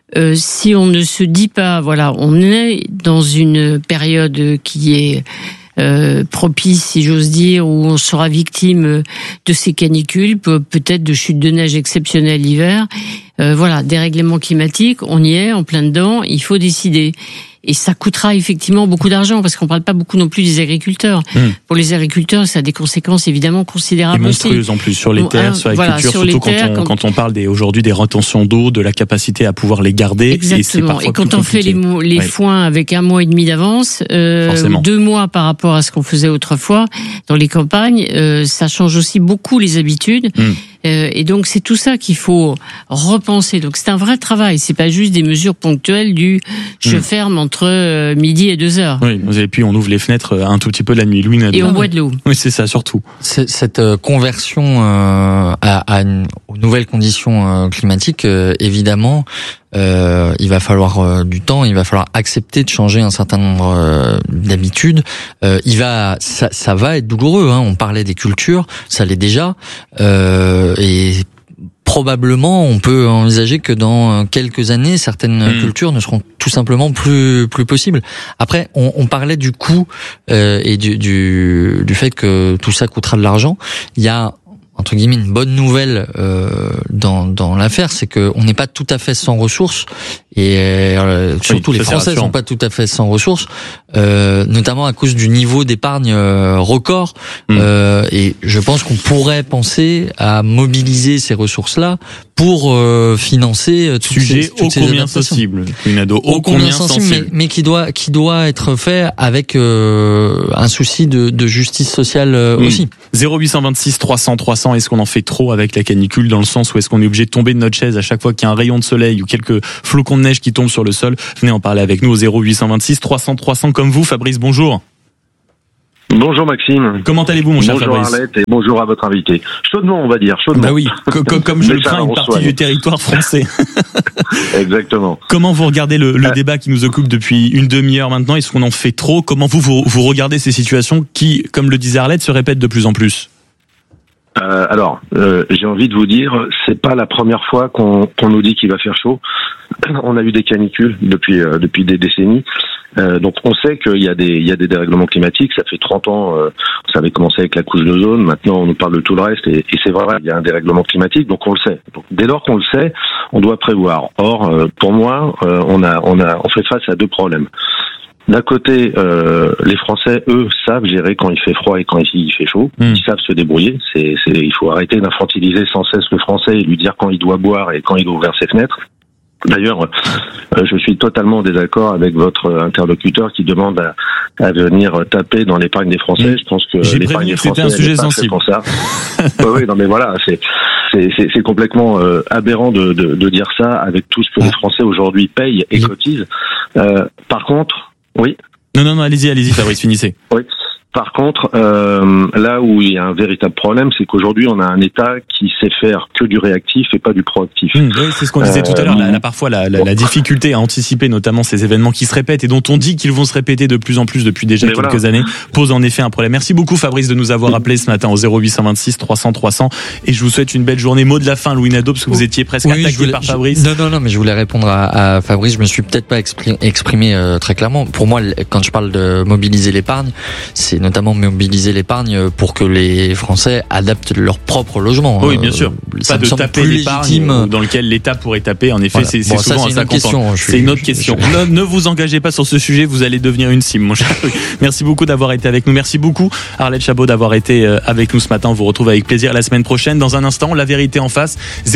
si on ne se dit pas, voilà, on est dans une période qui est propice, si j'ose dire, où on sera victime de ces canicules, peut-être de chutes de neige exceptionnelles l'hiver. Voilà, dérèglement climatique, on y est, en plein dedans, il faut décider. Et ça coûtera effectivement beaucoup d'argent, parce qu'on parle pas beaucoup non plus des agriculteurs. Pour les agriculteurs, ça a des conséquences évidemment considérables. Et monstrueuses en plus sur les terres, sur l'agriculture, surtout quand on parle aujourd'hui des retentions d'eau, de la capacité à pouvoir les garder. Exactement. Et quand on fait les foins avec 1 mois et demi d'avance, 2 mois par rapport à ce qu'on faisait autrefois dans les campagnes, ça change aussi beaucoup les habitudes. Et donc c'est tout ça qu'il faut repenser. Donc c'est un vrai travail. C'est pas juste des mesures ponctuelles du je ferme entre midi et 2 heures. Oui, et puis on ouvre les fenêtres un tout petit peu la nuit. Louis Nadeau. Et on boit de l'eau. Oui, c'est ça surtout. Cette conversion aux nouvelles conditions climatiques, évidemment, il va falloir du temps, il va falloir accepter de changer un certain nombre d'habitudes. Ça va être douloureux. Hein. On parlait des cultures, ça l'est déjà, et probablement, on peut envisager que dans quelques années, certaines cultures ne seront tout simplement plus possibles. Après, on parlait du coût et du fait que tout ça coûtera de l'argent. Il y a entre guillemets une bonne nouvelle dans l'affaire, c'est que on n'est pas tout à fait sans ressources et surtout les Français sont pas tout à fait sans ressources, notamment à cause du niveau d'épargne record. Et je pense qu'on pourrait penser à mobiliser ces ressources-là pour financer sujet ô combien sensible, une ado ô combien sensible, mais qui doit être fait avec un souci de justice sociale aussi. 0826 300 300, est-ce qu'on en fait trop avec la canicule, dans le sens où est-ce qu'on est obligé de tomber de notre chaise à chaque fois qu'il y a un rayon de soleil ou quelques flocons de neige qui tombent sur le sol? Venez en parler avec nous au 0826 300 300 comme vous. Fabrice, bonjour. Bonjour Maxime. Comment allez-vous, mon cher Fabrice? Bonjour Arlette et bonjour à votre invité. Chaudement, on va dire, chaudement. Bah oui, comme je le crains, une partie du territoire français. Exactement. Comment vous regardez le débat qui nous occupe depuis une demi-heure maintenant? Est-ce qu'on en fait trop? Comment vous regardez ces situations qui, comme le disait Arlette, se répètent de plus en plus? J'ai envie de vous dire, c'est pas la première fois qu'on nous dit qu'il va faire chaud. On a eu des canicules depuis des décennies. Donc on sait qu'il y a des dérèglements climatiques. Ça fait 30 ans, ça avait commencé avec la couche d'ozone. Maintenant, on nous parle de tout le reste, et c'est vrai, il y a un dérèglement climatique. Donc on le sait. Donc, dès lors qu'on le sait, on doit prévoir. Or, pour moi, on fait face à deux problèmes. D'un côté, les Français, eux, savent gérer quand il fait froid et quand il fait chaud. Ils savent se débrouiller. Il faut arrêter d'infantiliser sans cesse le Français et lui dire quand il doit boire et quand il doit ouvrir ses fenêtres. D'ailleurs, je suis totalement en désaccord avec votre interlocuteur qui demande à venir taper dans l'épargne des Français. Je pense que l'épargne des Français, c'était un sujet sensible. Pour ça. Oui, non, mais voilà, c'est complètement aberrant de dire ça avec tout ce que les Français aujourd'hui payent et cotisent. Par contre, oui. Non, allez-y, Fabrice, finissez. Oui. Par contre, là où il y a un véritable problème, c'est qu'aujourd'hui, on a un État qui sait faire que du réactif et pas du proactif. Oui, c'est ce qu'on disait tout à l'heure. Là, parfois, la difficulté à anticiper notamment ces événements qui se répètent et dont on dit qu'ils vont se répéter de plus en plus depuis déjà quelques années, pose en effet un problème. Merci beaucoup, Fabrice, de nous avoir appelé ce matin au 0826 300 300. Et je vous souhaite une belle journée. Mot de la fin, Louis Nadeau, parce que vous étiez presque attaqué par Fabrice. Non, mais je voulais répondre à Fabrice. Je me suis peut-être pas exprimé très clairement. Pour moi, quand je parle de mobiliser l'épargne, c'est notamment mobiliser l'épargne pour que les Français adaptent leur propre logement. Oui, bien sûr. Pas de taper l'épargne dans lequel l'État pourrait taper. En effet, c'est souvent ça qu'on c'est une autre question. Ne vous engagez pas sur ce sujet, vous allez devenir une cible, mon cher. Merci beaucoup d'avoir été avec nous. Merci beaucoup, Arlette Chabot, d'avoir été avec nous ce matin. On vous retrouve avec plaisir la semaine prochaine. Dans un instant, la vérité en face.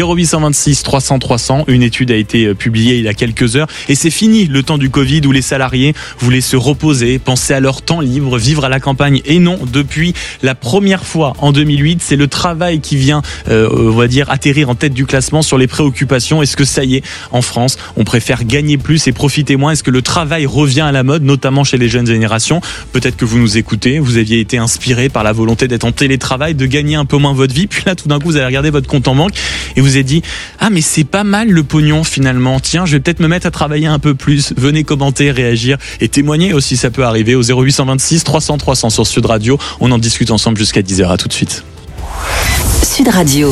0826 300 300. Une étude a été publiée il y a quelques heures. Et c'est fini le temps du Covid où les salariés voulaient se reposer, penser à leur temps libre, vivre à la campagne. Et non, depuis la première fois en 2008, c'est le travail qui vient, on va dire, atterrir en tête du classement sur les préoccupations. Est-ce que ça y est, en France, on préfère gagner plus et profiter moins? Est-ce que le travail revient à la mode, notamment chez les jeunes générations? Peut-être que vous nous écoutez, vous aviez été inspiré par la volonté d'être en télétravail, de gagner un peu moins votre vie, puis là, tout d'un coup, vous avez regardé votre compte en banque et vous avez dit « Ah, mais c'est pas mal le pognon, finalement. Tiens, je vais peut-être me mettre à travailler un peu plus. » Venez commenter, réagir et témoigner aussi, ça peut arriver au 0826 300 300 sur Sud Radio. On en discute ensemble jusqu'à 10h. À tout de suite. Sud Radio.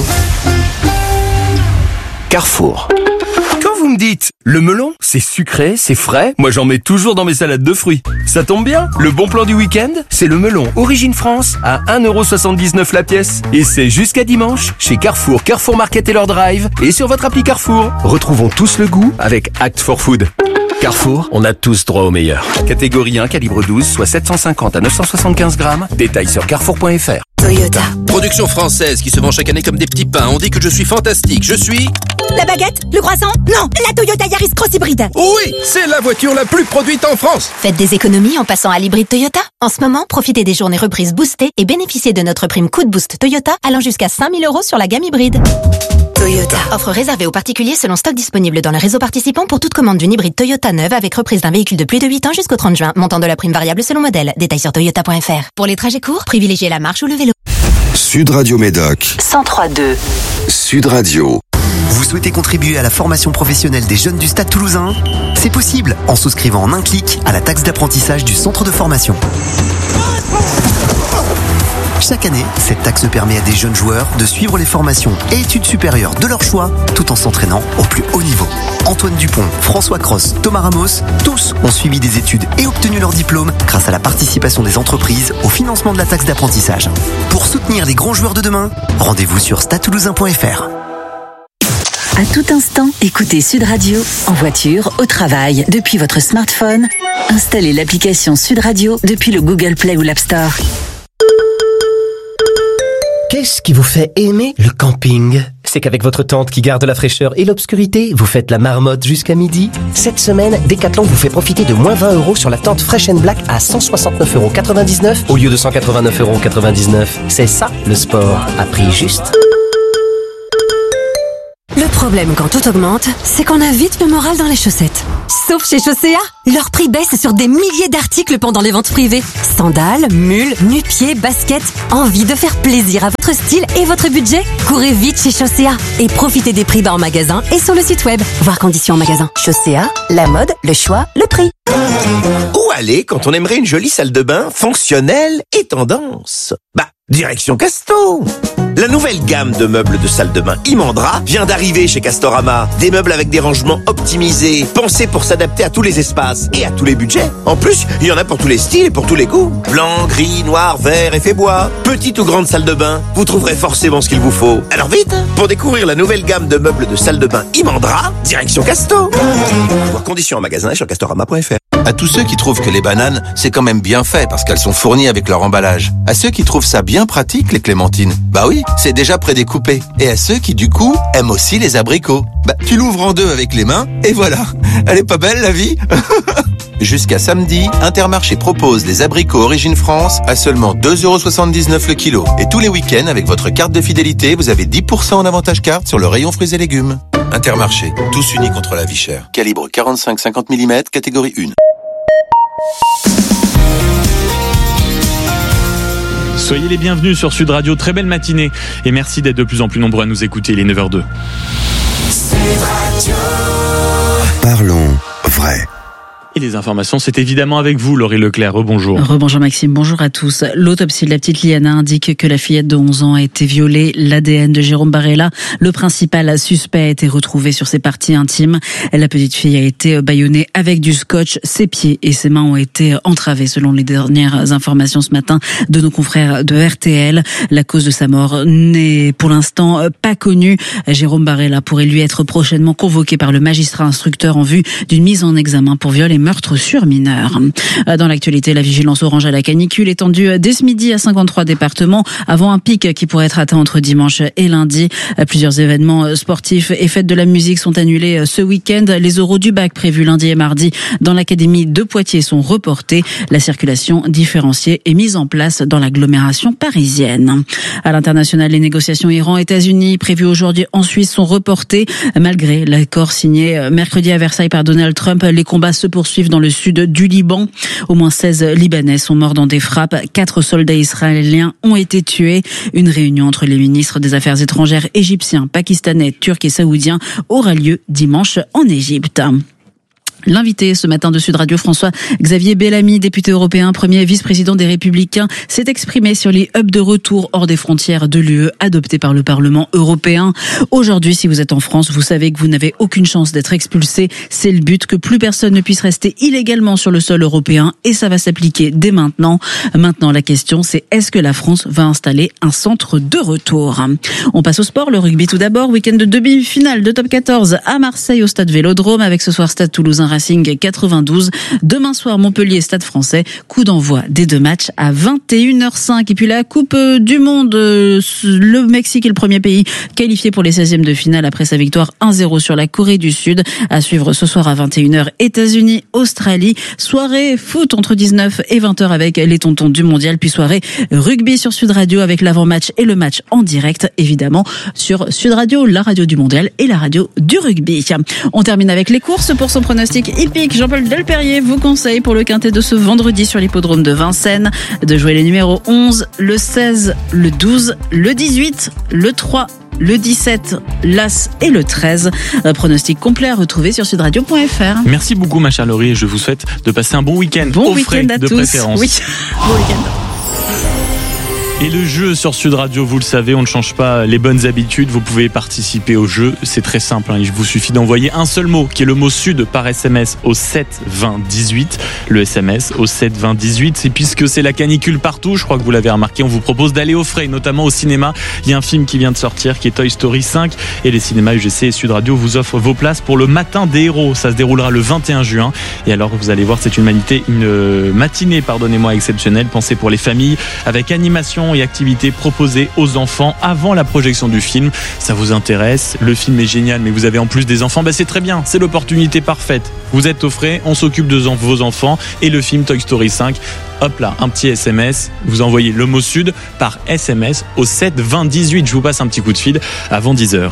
Carrefour. Quand vous me dites le melon, c'est sucré, c'est frais, moi j'en mets toujours dans mes salades de fruits. Ça tombe bien, le bon plan du week-end, c'est le melon Origine France à 1,79€ la pièce. Et c'est jusqu'à dimanche chez Carrefour, Carrefour Market et leur drive et sur votre appli Carrefour. Retrouvons tous le goût avec Act for Food. Carrefour, on a tous droit au meilleur. Catégorie 1, calibre 12, soit 750 à 975 grammes. Détails sur carrefour.fr. Toyota. Production française qui se vend chaque année comme des petits pains. On dit que je suis fantastique. Je suis... La baguette? Le croissant? Non, la Toyota Yaris Cross Hybride. Oui, c'est la voiture la plus produite en France. Faites des économies en passant à l'hybride Toyota. En ce moment, profitez des journées reprises boostées et bénéficiez de notre prime Coup de Boost Toyota allant jusqu'à 5 000 € sur la gamme hybride. Toyota. Offre réservée aux particuliers selon stock disponible dans le réseau participant pour toute commande d'une hybride Toyota neuve avec reprise d'un véhicule de plus de 8 ans jusqu'au 30 juin. Montant de la prime variable selon modèle. Détails sur toyota.fr. Pour les trajets courts, privilégiez la marche ou le vélo. Sud Radio Médoc 103.2. Sud Radio. Vous souhaitez contribuer à la formation professionnelle des jeunes du Stade Toulousain ? C'est possible en souscrivant en un clic à la taxe d'apprentissage du centre de formation. Chaque année, cette taxe permet à des jeunes joueurs de suivre les formations et études supérieures de leur choix tout en s'entraînant au plus haut niveau. Antoine Dupont, François Cross, Thomas Ramos, tous ont suivi des études et obtenu leur diplôme grâce à la participation des entreprises au financement de la taxe d'apprentissage. Pour soutenir les grands joueurs de demain, rendez-vous sur stadetoulousain.fr. À tout instant, écoutez Sud Radio, en voiture, au travail, depuis votre smartphone. Installez l'application Sud Radio depuis le Google Play ou l'App Store. Qu'est-ce qui vous fait aimer le camping ? C'est qu'avec votre tente qui garde la fraîcheur et l'obscurité, vous faites la marmotte jusqu'à midi. Cette semaine, Decathlon vous fait profiter de moins 20 € sur la tente Fresh & Black à 169,99 € au lieu de 189,99 €. C'est ça, le sport, à prix juste. Le problème quand tout augmente, c'est qu'on a vite le moral dans les chaussettes. Sauf chez Chaussea, leur prix baisse sur des milliers d'articles pendant les ventes privées. Sandales, mules, nu-pieds, baskets. Envie de faire plaisir à votre style et votre budget ? Courez vite chez Chaussea et profitez des prix bas en magasin et sur le site web. Voir conditions en magasin. Chaussea, la mode, le choix, le prix. Où aller quand on aimerait une jolie salle de bain fonctionnelle et tendance ? Direction Casto. La nouvelle gamme de meubles de salle de bain Imandra vient d'arriver chez Castorama. Des meubles avec des rangements optimisés, pensés pour s'adapter à tous les espaces et à tous les budgets. En plus, il y en a pour tous les styles et pour tous les goûts. Blanc, gris, noir, vert, effet bois. Petite ou grande salle de bain, vous trouverez forcément ce qu'il vous faut. Alors vite, pour découvrir la nouvelle gamme de meubles de salle de bain Imandra, direction Casto. Voir conditions en magasin et sur castorama.fr. À tous ceux qui trouvent que les bananes, c'est quand même bien fait parce qu'elles sont fournies avec leur emballage. À ceux qui trouvent ça bien pratique, les clémentines. Bah oui, c'est déjà prédécoupé. Et à ceux qui, du coup, aiment aussi les abricots. Tu l'ouvres en deux avec les mains, et voilà. Elle est pas belle, la vie? Jusqu'à samedi, Intermarché propose les abricots Origine France à seulement 2,79 € le kilo. Et tous les week-ends, avec votre carte de fidélité, vous avez 10% en avantage carte sur le rayon fruits et légumes. Intermarché, tous unis contre la vie chère. Calibre 45-50 mm, catégorie 1. Soyez les bienvenus sur Sud Radio, très belle matinée et merci d'être de plus en plus nombreux à nous écouter, il est 9h02. Sud Radio. Parlons vrai. Et les informations, c'est évidemment avec vous, Laurie Leclerc. Rebonjour. Rebonjour Maxime, bonjour à tous. L'autopsie de la petite Liana indique que la fillette de 11 ans a été violée. L'ADN de Jérôme Barella, le principal suspect, a été retrouvé sur ses parties intimes. La petite fille a été bâillonnée avec du scotch. Ses pieds et ses mains ont été entravés, selon les dernières informations ce matin de nos confrères de RTL. La cause de sa mort n'est pour l'instant pas connue. Jérôme Barella pourrait lui être prochainement convoqué par le magistrat instructeur en vue d'une mise en examen pour viol et meurtre sur mineur. Dans l'actualité, la vigilance orange à la canicule étendue dès ce midi à 53 départements avant un pic qui pourrait être atteint entre dimanche et lundi. Plusieurs événements sportifs et fêtes de la musique sont annulés ce week-end. Les oraux du bac prévus lundi et mardi dans l'académie de Poitiers sont reportés. La circulation différenciée est mise en place dans l'agglomération parisienne. À l'international, les négociations Iran-États-Unis prévues aujourd'hui en Suisse sont reportées. Malgré l'accord signé mercredi à Versailles par Donald Trump, les combats se poursuivent dans le sud du Liban. Au moins 16 Libanais sont morts dans des frappes. 4 soldats israéliens ont été tués. Une réunion entre les ministres des Affaires étrangères égyptiens, pakistanais, turcs et saoudiens aura lieu dimanche en Égypte. L'invité ce matin de Sud Radio, François-Xavier Bellamy, député européen, premier vice-président des Républicains, s'est exprimé sur les hubs de retour hors des frontières de l'UE adoptés par le Parlement européen. Aujourd'hui, si vous êtes en France, vous savez que vous n'avez aucune chance d'être expulsé. C'est le but, que plus personne ne puisse rester illégalement sur le sol européen, et ça va s'appliquer dès maintenant. Maintenant, la question, c'est est-ce que la France va installer un centre de retour? On passe au sport, le rugby tout d'abord. Week-end de demi-finale de top 14 à Marseille au stade Vélodrome, avec ce soir Stade Toulousain Racing 92. Demain soir, Montpellier Stade Français. Coup d'envoi des deux matchs à 21h05. Et puis la Coupe du Monde, le Mexique est le premier pays qualifié pour les 16e de finale après sa victoire 1-0 sur la Corée du Sud. À suivre ce soir à 21h, États-Unis, Australie. Soirée foot entre 19 et 20h avec les tontons du mondial. Puis soirée rugby sur Sud Radio avec l'avant-match et le match en direct, évidemment, sur Sud Radio, la radio du mondial et la radio du rugby. On termine avec les courses. Pour son pronostic hippique, Jean-Paul Delperrier vous conseille pour le quintet de ce vendredi sur l'hippodrome de Vincennes de jouer les numéros 11, le 16, le 12, le 18, le 3 le 17, l'As et le 13. Pronostic complet à retrouver sur sudradio.fr. Merci beaucoup ma chère Laurie et je vous souhaite de passer un bon week-end. Bon au frais week-end à de tous. préférence. Oui, bon week-end. Et le jeu sur Sud Radio, vous le savez, on ne change pas les bonnes habitudes. Vous pouvez participer au jeu. C'est très simple. Il vous suffit d'envoyer un seul mot, qui est le mot Sud, par SMS au 7 20 18. Le SMS au 7 20 18. Et puisque c'est la canicule partout, je crois que vous l'avez remarqué, on vous propose d'aller au frais, notamment au cinéma. Il y a un film qui vient de sortir, qui est Toy Story 5. Et les cinémas UGC et Sud Radio vous offrent vos places pour le Matin des Héros. Ça se déroulera le 21 juin. Et alors, vous allez voir, c'est une matinée, exceptionnelle, pensée pour les familles, avec animation et activités proposées aux enfants avant la projection du film. Ça vous intéresse? Le film est génial, mais vous avez en plus des enfants, c'est très bien, c'est l'opportunité parfaite. Vous êtes au frais, on s'occupe de vos enfants et le film Toy Story 5. Hop là, un petit SMS, vous envoyez le mot Sud par SMS au 7 20 18. Je vous passe un petit coup de fil avant 10h.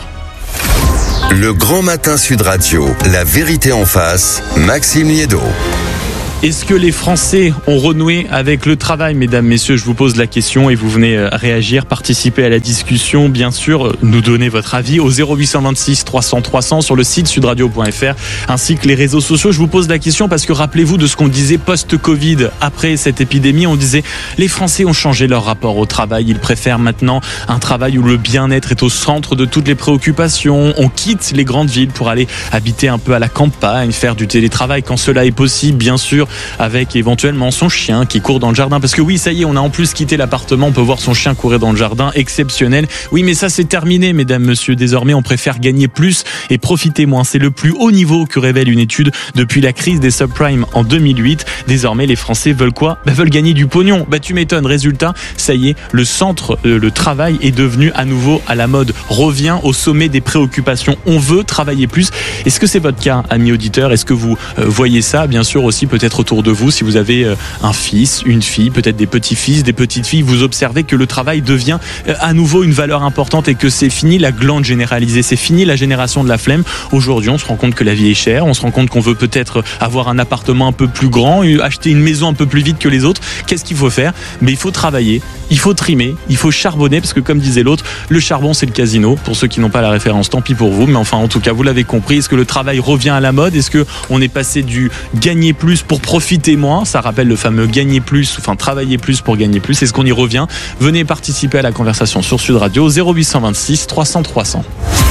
Le Grand Matin Sud Radio, la vérité en face, Maxime Liédo. Est-ce que les Français ont renoué avec le travail, mesdames, messieurs? Je vous pose la question et vous venez réagir, participer à la discussion, bien sûr, nous donner votre avis au 0826 300 300 sur le site sudradio.fr ainsi que les réseaux sociaux. Je vous pose la question parce que rappelez-vous de ce qu'on disait post-Covid. Après cette épidémie, on disait les Français ont changé leur rapport au travail. Ils préfèrent maintenant un travail où le bien-être est au centre de toutes les préoccupations. On quitte les grandes villes pour aller habiter un peu à la campagne, faire du télétravail quand cela est possible, bien sûr, avec éventuellement son chien qui court dans le jardin. Parce que oui, ça y est, on a en plus quitté l'appartement, on peut voir son chien courir dans le jardin, exceptionnel. Oui, mais ça c'est terminé, mesdames, messieurs. Désormais, on préfère gagner plus et profiter moins. C'est le plus haut niveau que révèle une étude depuis la crise des subprimes en 2008. Désormais, les Français veulent quoi? Veulent gagner du pognon. Tu m'étonnes. Résultat, ça y est, le travail est devenu à nouveau à la mode. Revient au sommet des préoccupations. On veut travailler plus. Est-ce que c'est votre cas, amis auditeurs? Est-ce que vous voyez ça? Bien sûr aussi, peut-être autour de vous, si vous avez un fils, une fille, peut-être des petits-fils, des petites-filles, vous observez que le travail devient à nouveau une valeur importante et que c'est fini la glande généralisée, c'est fini la génération de la flemme. Aujourd'hui, on se rend compte que la vie est chère, on se rend compte qu'on veut peut-être avoir un appartement un peu plus grand, acheter une maison un peu plus vite que les autres. Qu'est-ce qu'il faut faire? Mais il faut travailler, il faut trimer, il faut charbonner, parce que comme disait l'autre, le charbon c'est le casino. Pour ceux qui n'ont pas la référence, tant pis pour vous, mais enfin en tout cas vous l'avez compris. Est-ce que le travail revient à la mode? Est-ce que on est passé du gagner plus pour profiter moins? Ça rappelle le fameux gagner plus, enfin travailler plus pour gagner plus. Est-ce qu'on y revient? Venez participer à la conversation sur Sud Radio 0826 300 300.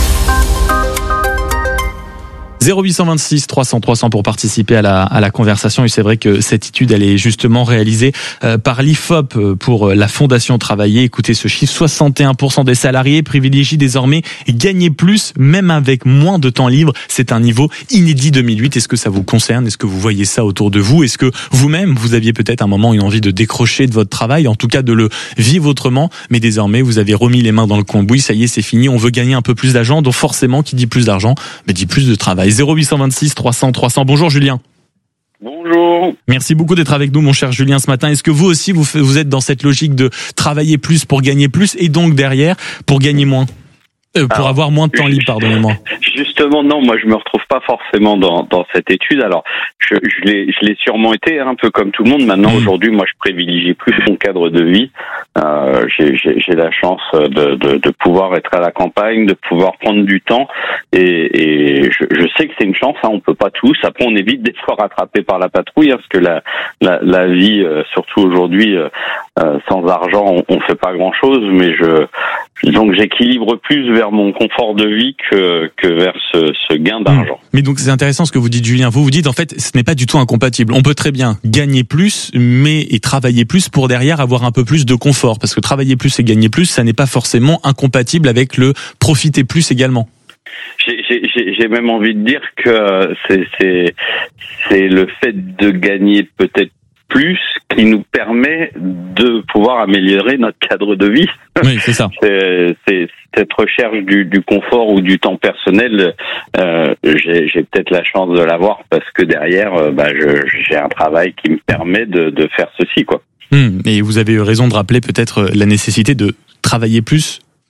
0826 300 300 pour participer à la conversation. Et c'est vrai que cette étude, elle est justement réalisée par l'IFOP pour la Fondation Travailler. Écoutez ce chiffre, 61% des salariés privilégient désormais gagner plus, même avec moins de temps libre. C'est un niveau inédit 2008. Est-ce que ça vous concerne? Est-ce que vous voyez ça autour de vous? Est-ce que vous-même, vous aviez peut-être un moment une envie de décrocher de votre travail, en tout cas de le vivre autrement, mais désormais vous avez remis les mains dans le cambouis, ça y est, c'est fini, on veut gagner un peu plus d'argent, donc forcément, qui dit plus d'argent, mais dit plus de travail. 0826 300 300. Bonjour Julien. Bonjour. Merci beaucoup d'être avec nous, mon cher Julien, ce matin. Est-ce que vous aussi, vous êtes dans cette logique de travailler plus pour gagner plus et donc derrière pour gagner moins, pour avoir moins de temps libre, pardonnez-moi. Justement, non, moi je me retrouve pas forcément dans cette étude. Alors, je l'ai sûrement été, un peu comme tout le monde. Maintenant, aujourd'hui, moi je privilégie plus mon cadre de vie. J'ai la chance de pouvoir être à la campagne, de pouvoir prendre du temps, et je sais que c'est une chance. On peut pas tous. Après, on évite d'être rattrapé par la patrouille, parce que la vie, surtout aujourd'hui, sans argent, on fait pas grand chose. Mais donc j'équilibre plus vers mon confort de vie que vers ce gain d'argent. Mais donc c'est intéressant ce que vous dites, Julien. Vous dites en fait ce n'est pas du tout incompatible. On peut très bien gagner plus et travailler plus pour derrière avoir un peu plus de confort, parce que travailler plus et gagner plus, ça n'est pas forcément incompatible avec le profiter plus également. J'ai même envie de dire que c'est le fait de gagner peut-être plus qui nous permet de pouvoir améliorer notre cadre de vie. Oui, c'est ça. C'est cette recherche du confort ou du temps personnel. J'ai peut-être la chance de l'avoir parce que derrière, j'ai un travail qui me permet de faire ceci, quoi. Et vous avez eu raison de rappeler peut-être la nécessité de travailler plus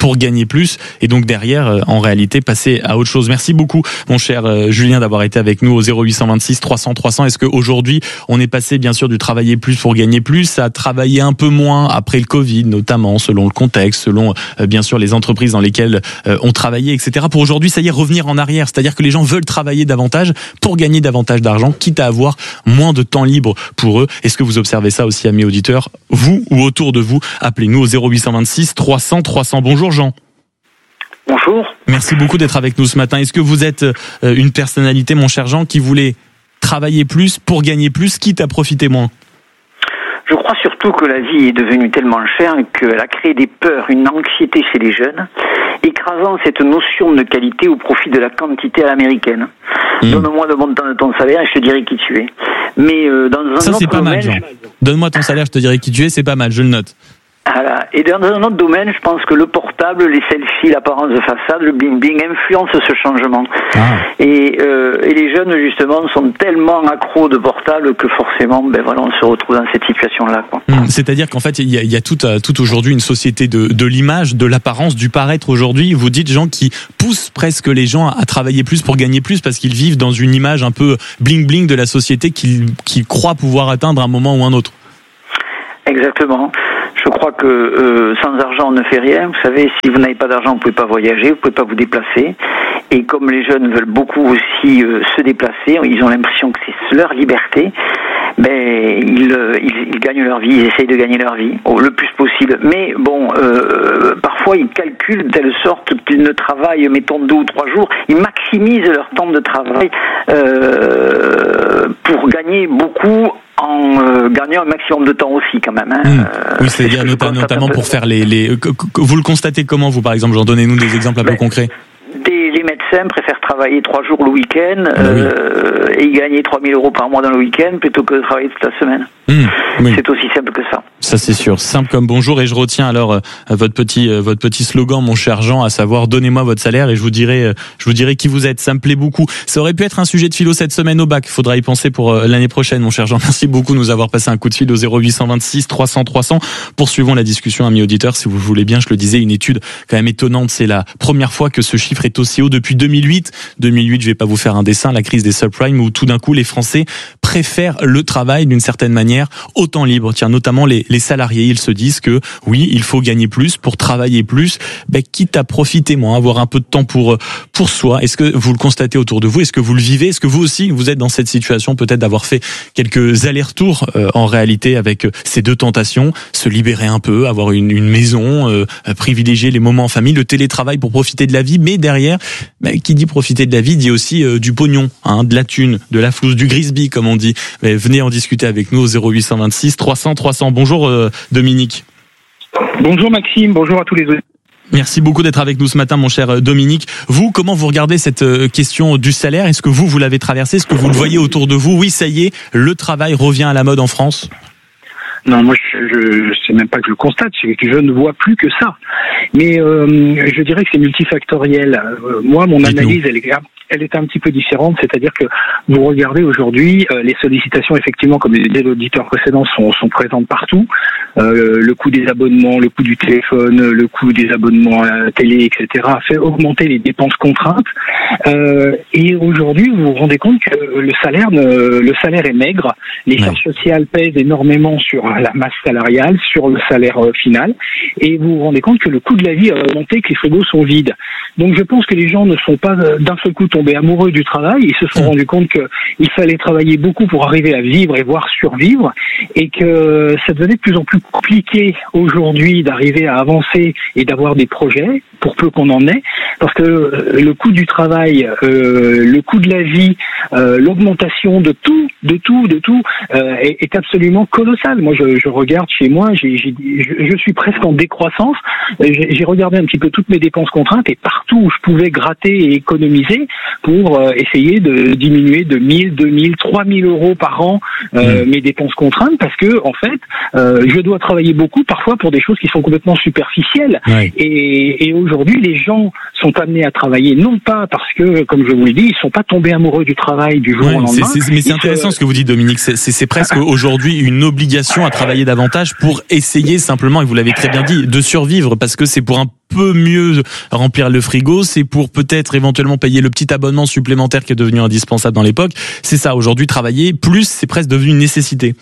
pour gagner plus et donc derrière en réalité passer à autre chose. Merci beaucoup mon cher Julien d'avoir été avec nous au 0826 300 300. Est-ce qu'aujourd'hui on est passé bien sûr du travailler plus pour gagner plus à travailler un peu moins après le Covid, notamment selon le contexte, selon bien sûr les entreprises dans lesquelles on travaillait, etc. Pour aujourd'hui, ça y est, revenir en arrière, c'est-à-dire que les gens veulent travailler davantage pour gagner davantage d'argent, quitte à avoir moins de temps libre pour eux. Est-ce que vous observez ça aussi, amis auditeurs, vous ou autour de vous? Appelez-nous au 0826 300 300. Bonjour Jean. Bonjour. Merci beaucoup d'être avec nous ce matin. Est-ce que vous êtes une personnalité, mon cher Jean, qui voulait travailler plus pour gagner plus, quitte à profiter moins? Je crois surtout que la vie est devenue tellement chère qu'elle a créé des peurs, une anxiété chez les jeunes, écrasant cette notion de qualité au profit de la quantité à l'américaine. Donne-moi le montant de ton salaire et je te dirai qui tu es. Mais dans un ça, autre c'est pas domaine, mal, Jean. Donne-moi ton salaire, je te dirai qui tu es, c'est pas mal, je le note. Voilà. Et dans un autre domaine, je pense que le portable, les selfies, l'apparence de façade, le bling-bling influencent ce changement. Et les jeunes, justement, sont tellement accros de portable que forcément, on se retrouve dans cette situation-là, quoi. C'est-à-dire qu'en fait, il y a tout aujourd'hui une société de l'image, de l'apparence, du paraître aujourd'hui. Vous dites, Jean, qui pousse presque les gens à travailler plus pour gagner plus parce qu'ils vivent dans une image un peu bling-bling de la société qu'ils croient pouvoir atteindre à un moment ou un autre. Exactement. Je crois que sans argent, on ne fait rien. Vous savez, si vous n'avez pas d'argent, vous pouvez pas voyager, vous pouvez pas vous déplacer. Et comme les jeunes veulent beaucoup aussi se déplacer, ils ont l'impression que c'est leur liberté. Ils gagnent leur vie, ils essayent de gagner leur vie le plus possible. Mais bon, parfois ils calculent de telle sorte qu'ils ne travaillent, mettons 2 ou 3 jours, ils maximisent leur temps de travail pour gagner beaucoup en gagnant un maximum de temps aussi quand même. Oui, c'est-à-dire notamment pour faire vous le constatez comment vous, par exemple, Jean, donnez-nous des exemples un peu concrets. Les médecins préfèrent travailler 3 jours le week-end et gagner 3 000 € par mois dans le week-end plutôt que de travailler toute la semaine. Oui. C'est aussi simple que ça. Ça c'est sûr, simple comme bonjour. Et je retiens alors votre petit slogan, mon cher Jean, à savoir donnez-moi votre salaire et je vous dirai qui vous êtes. Ça me plaît beaucoup. Ça aurait pu être un sujet de philo cette semaine au bac. Faudra y penser pour l'année prochaine, mon cher Jean. Merci beaucoup de nous avoir passé un coup de fil au 0826 300 300. Poursuivons la discussion, amis auditeurs, si vous voulez bien. Je le disais, une étude quand même étonnante. C'est la première fois que ce chiffre est aussi haut depuis 2008. 2008, je vais pas vous faire un dessin, la crise des subprimes où tout d'un coup les Français préfèrent le travail d'une certaine manière au temps libre. Tiens, notamment les salariés, ils se disent que oui, il faut gagner plus pour travailler plus, quitte à profiter moins, avoir un peu de temps pour soi. Est-ce que vous le constatez autour de vous? Est-ce que vous le vivez? Est-ce que vous aussi, vous êtes dans cette situation peut-être d'avoir fait quelques allers-retours en réalité avec ces deux tentations, se libérer un peu, avoir une maison, privilégier les moments en famille, le télétravail pour profiter de la vie, mais derrière, qui dit profiter de la vie dit aussi du pognon, de la thune, de la flouze, du grisby comme on dit. Mais venez en discuter avec nous au 0826 300 300. Bonjour Dominique. Bonjour Maxime, bonjour à tous les auditeurs. Merci beaucoup d'être avec nous ce matin, mon cher Dominique. Vous, comment vous regardez cette question du salaire? Est-ce que vous l'avez traversé? Est-ce que vous le voyez autour de vous? Oui, ça y est, le travail revient à la mode en France. Non, moi, je sais même pas que je le constate, c'est que je ne vois plus que ça. Mais je dirais que c'est multifactoriel. Moi, mon analyse, elle est un petit peu différente, c'est-à-dire que vous regardez aujourd'hui, les sollicitations, effectivement, comme les auditeurs précédents, sont présentes partout. Le coût des abonnements, le coût du téléphone, le coût des abonnements à la télé, etc., fait augmenter les dépenses contraintes. Et aujourd'hui, vous vous rendez compte que le salaire est maigre. Les charges sociales pèsent énormément sur la masse salariale, sur le salaire final. Et vous vous rendez compte que le coût de la vie a augmenté, que les frigos sont vides. Donc je pense que les gens ne sont pas d'un seul coup tombés amoureux du travail. Ils se sont rendus compte qu'il fallait travailler beaucoup pour arriver à vivre et voire survivre. Et que ça devenait de plus en plus compliqué aujourd'hui d'arriver à avancer et d'avoir des projets, pour peu qu'on en ait. Parce que le coût du travail, le coût de la vie, l'augmentation de tout est absolument colossal. Moi, je regarde chez moi, je suis presque en décroissance. J'ai regardé un petit peu toutes mes dépenses contraintes et partout où je pouvais gratter et économiser pour essayer de diminuer de 1000, 2000, 3000 € par an mes dépenses contraintes, parce que en fait, je dois travailler beaucoup parfois pour des choses qui sont complètement superficielles. Ouais. Et aujourd'hui, les gens sont amenés à travailler, non pas parce que, comme je vous l'ai dit, ils sont pas tombés amoureux du travail du jour au lendemain. Mais c'est intéressant ce que vous dites, Dominique. C'est presque aujourd'hui une obligation à travailler davantage pour essayer simplement, et vous l'avez très bien dit, de survivre, parce que c'est pour un peu mieux remplir le frigo, c'est pour peut-être éventuellement payer le petit abonnement supplémentaire qui est devenu indispensable dans l'époque. C'est ça, aujourd'hui, travailler plus, c'est presque devenu une nécessité.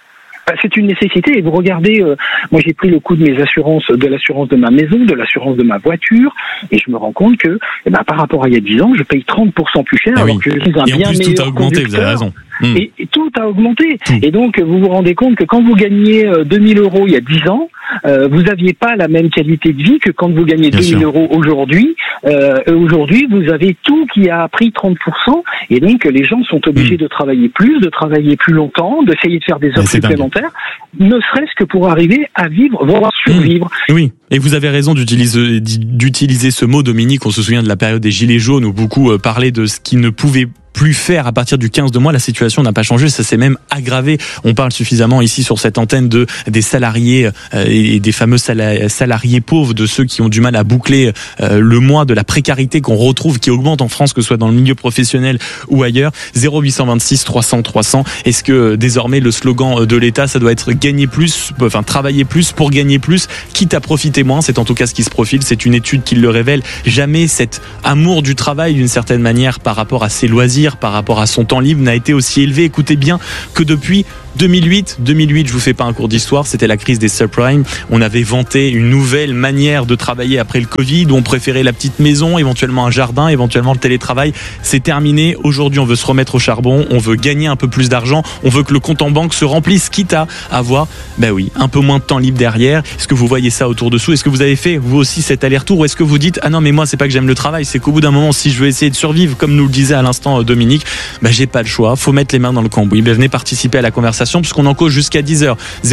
C'est une nécessité, et vous regardez, moi j'ai pris le coût de mes assurances, de l'assurance de ma maison, de l'assurance de ma voiture, et je me rends compte que, par rapport à il y a 10 ans, je paye 30% plus cher, alors que je suis un bien meilleur conducteur. Et en plus tout a augmenté, vous avez raison. Et tout a augmenté. Et donc, vous vous rendez compte que quand vous gagnez 2000 € il y a 10 ans, vous n'aviez pas la même qualité de vie que quand vous gagnez 2000 € aujourd'hui. Aujourd'hui, vous avez tout qui a pris 30%, et donc les gens sont obligés de travailler plus longtemps, d'essayer de faire des heures supplémentaires, ne serait-ce que pour arriver à vivre, voire survivre. Oui, et vous avez raison d'utiliser ce mot, Dominique. On se souvient de la période des Gilets jaunes où beaucoup parlaient de ce qui ne pouvait plus faire à partir du 15 de mois. La situation n'a pas changé, ça s'est même aggravé. On parle suffisamment ici sur cette antenne des salariés et des fameux salariés pauvres, de ceux qui ont du mal à boucler le mois, de la précarité qu'on retrouve, qui augmente en France, que ce soit dans le milieu professionnel ou ailleurs. 0826 300 300. Est-ce que désormais le slogan de l'État, ça doit être gagner plus, enfin travailler plus pour gagner plus, quitte à profiter moins? C'est en tout cas ce qui se profile. C'est une étude qui le révèle. Jamais cet amour du travail, d'une certaine manière, par rapport à ses loisirs, par rapport à son temps libre, n'a été aussi élevé, écoutez bien, que depuis 2008, je vous fais pas un cours d'histoire, c'était la crise des subprimes. On avait vanté une nouvelle manière de travailler après le Covid, où on préférait la petite maison, éventuellement un jardin, éventuellement le télétravail. C'est terminé. Aujourd'hui, on veut se remettre au charbon, on veut gagner un peu plus d'argent, on veut que le compte en banque se remplisse, quitte à avoir, un peu moins de temps libre derrière. Est-ce que vous voyez ça autour de vous? Est-ce que vous avez fait, vous aussi, cet aller-retour? Ou est-ce que vous dites, ah non, mais moi, c'est pas que j'aime le travail, c'est qu'au bout d'un moment, si je veux essayer de survivre, comme nous le disait à l'instant Dominique, j'ai pas le choix, faut mettre les mains dans le cambouis. Venez participer à la conversation, puisqu'on en cause jusqu'à 10h.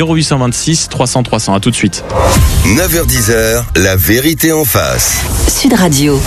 0826 300 300. À tout de suite. 9h-10h, la vérité en face. Sud Radio.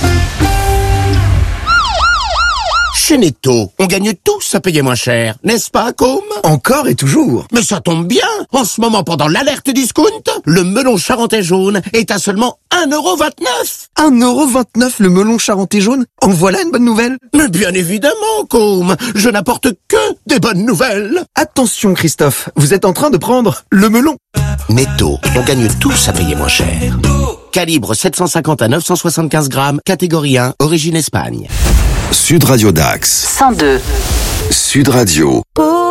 Chez Netto, on gagne tous à payer moins cher, n'est-ce pas, Com? Encore et toujours. Mais ça tombe bien. En ce moment, pendant l'alerte discount, le melon charentais jaune est à seulement 1,29 €. 1,29 € le melon charentais jaune? En voilà une bonne nouvelle. Mais bien évidemment, Com. Je n'apporte que des bonnes nouvelles. Attention, Christophe. Vous êtes en train de prendre le melon. Netto, on gagne tous à payer moins cher. Calibre 750 à 975 grammes, catégorie 1, origine Espagne. Sud Radio Dax. 102. Sud Radio.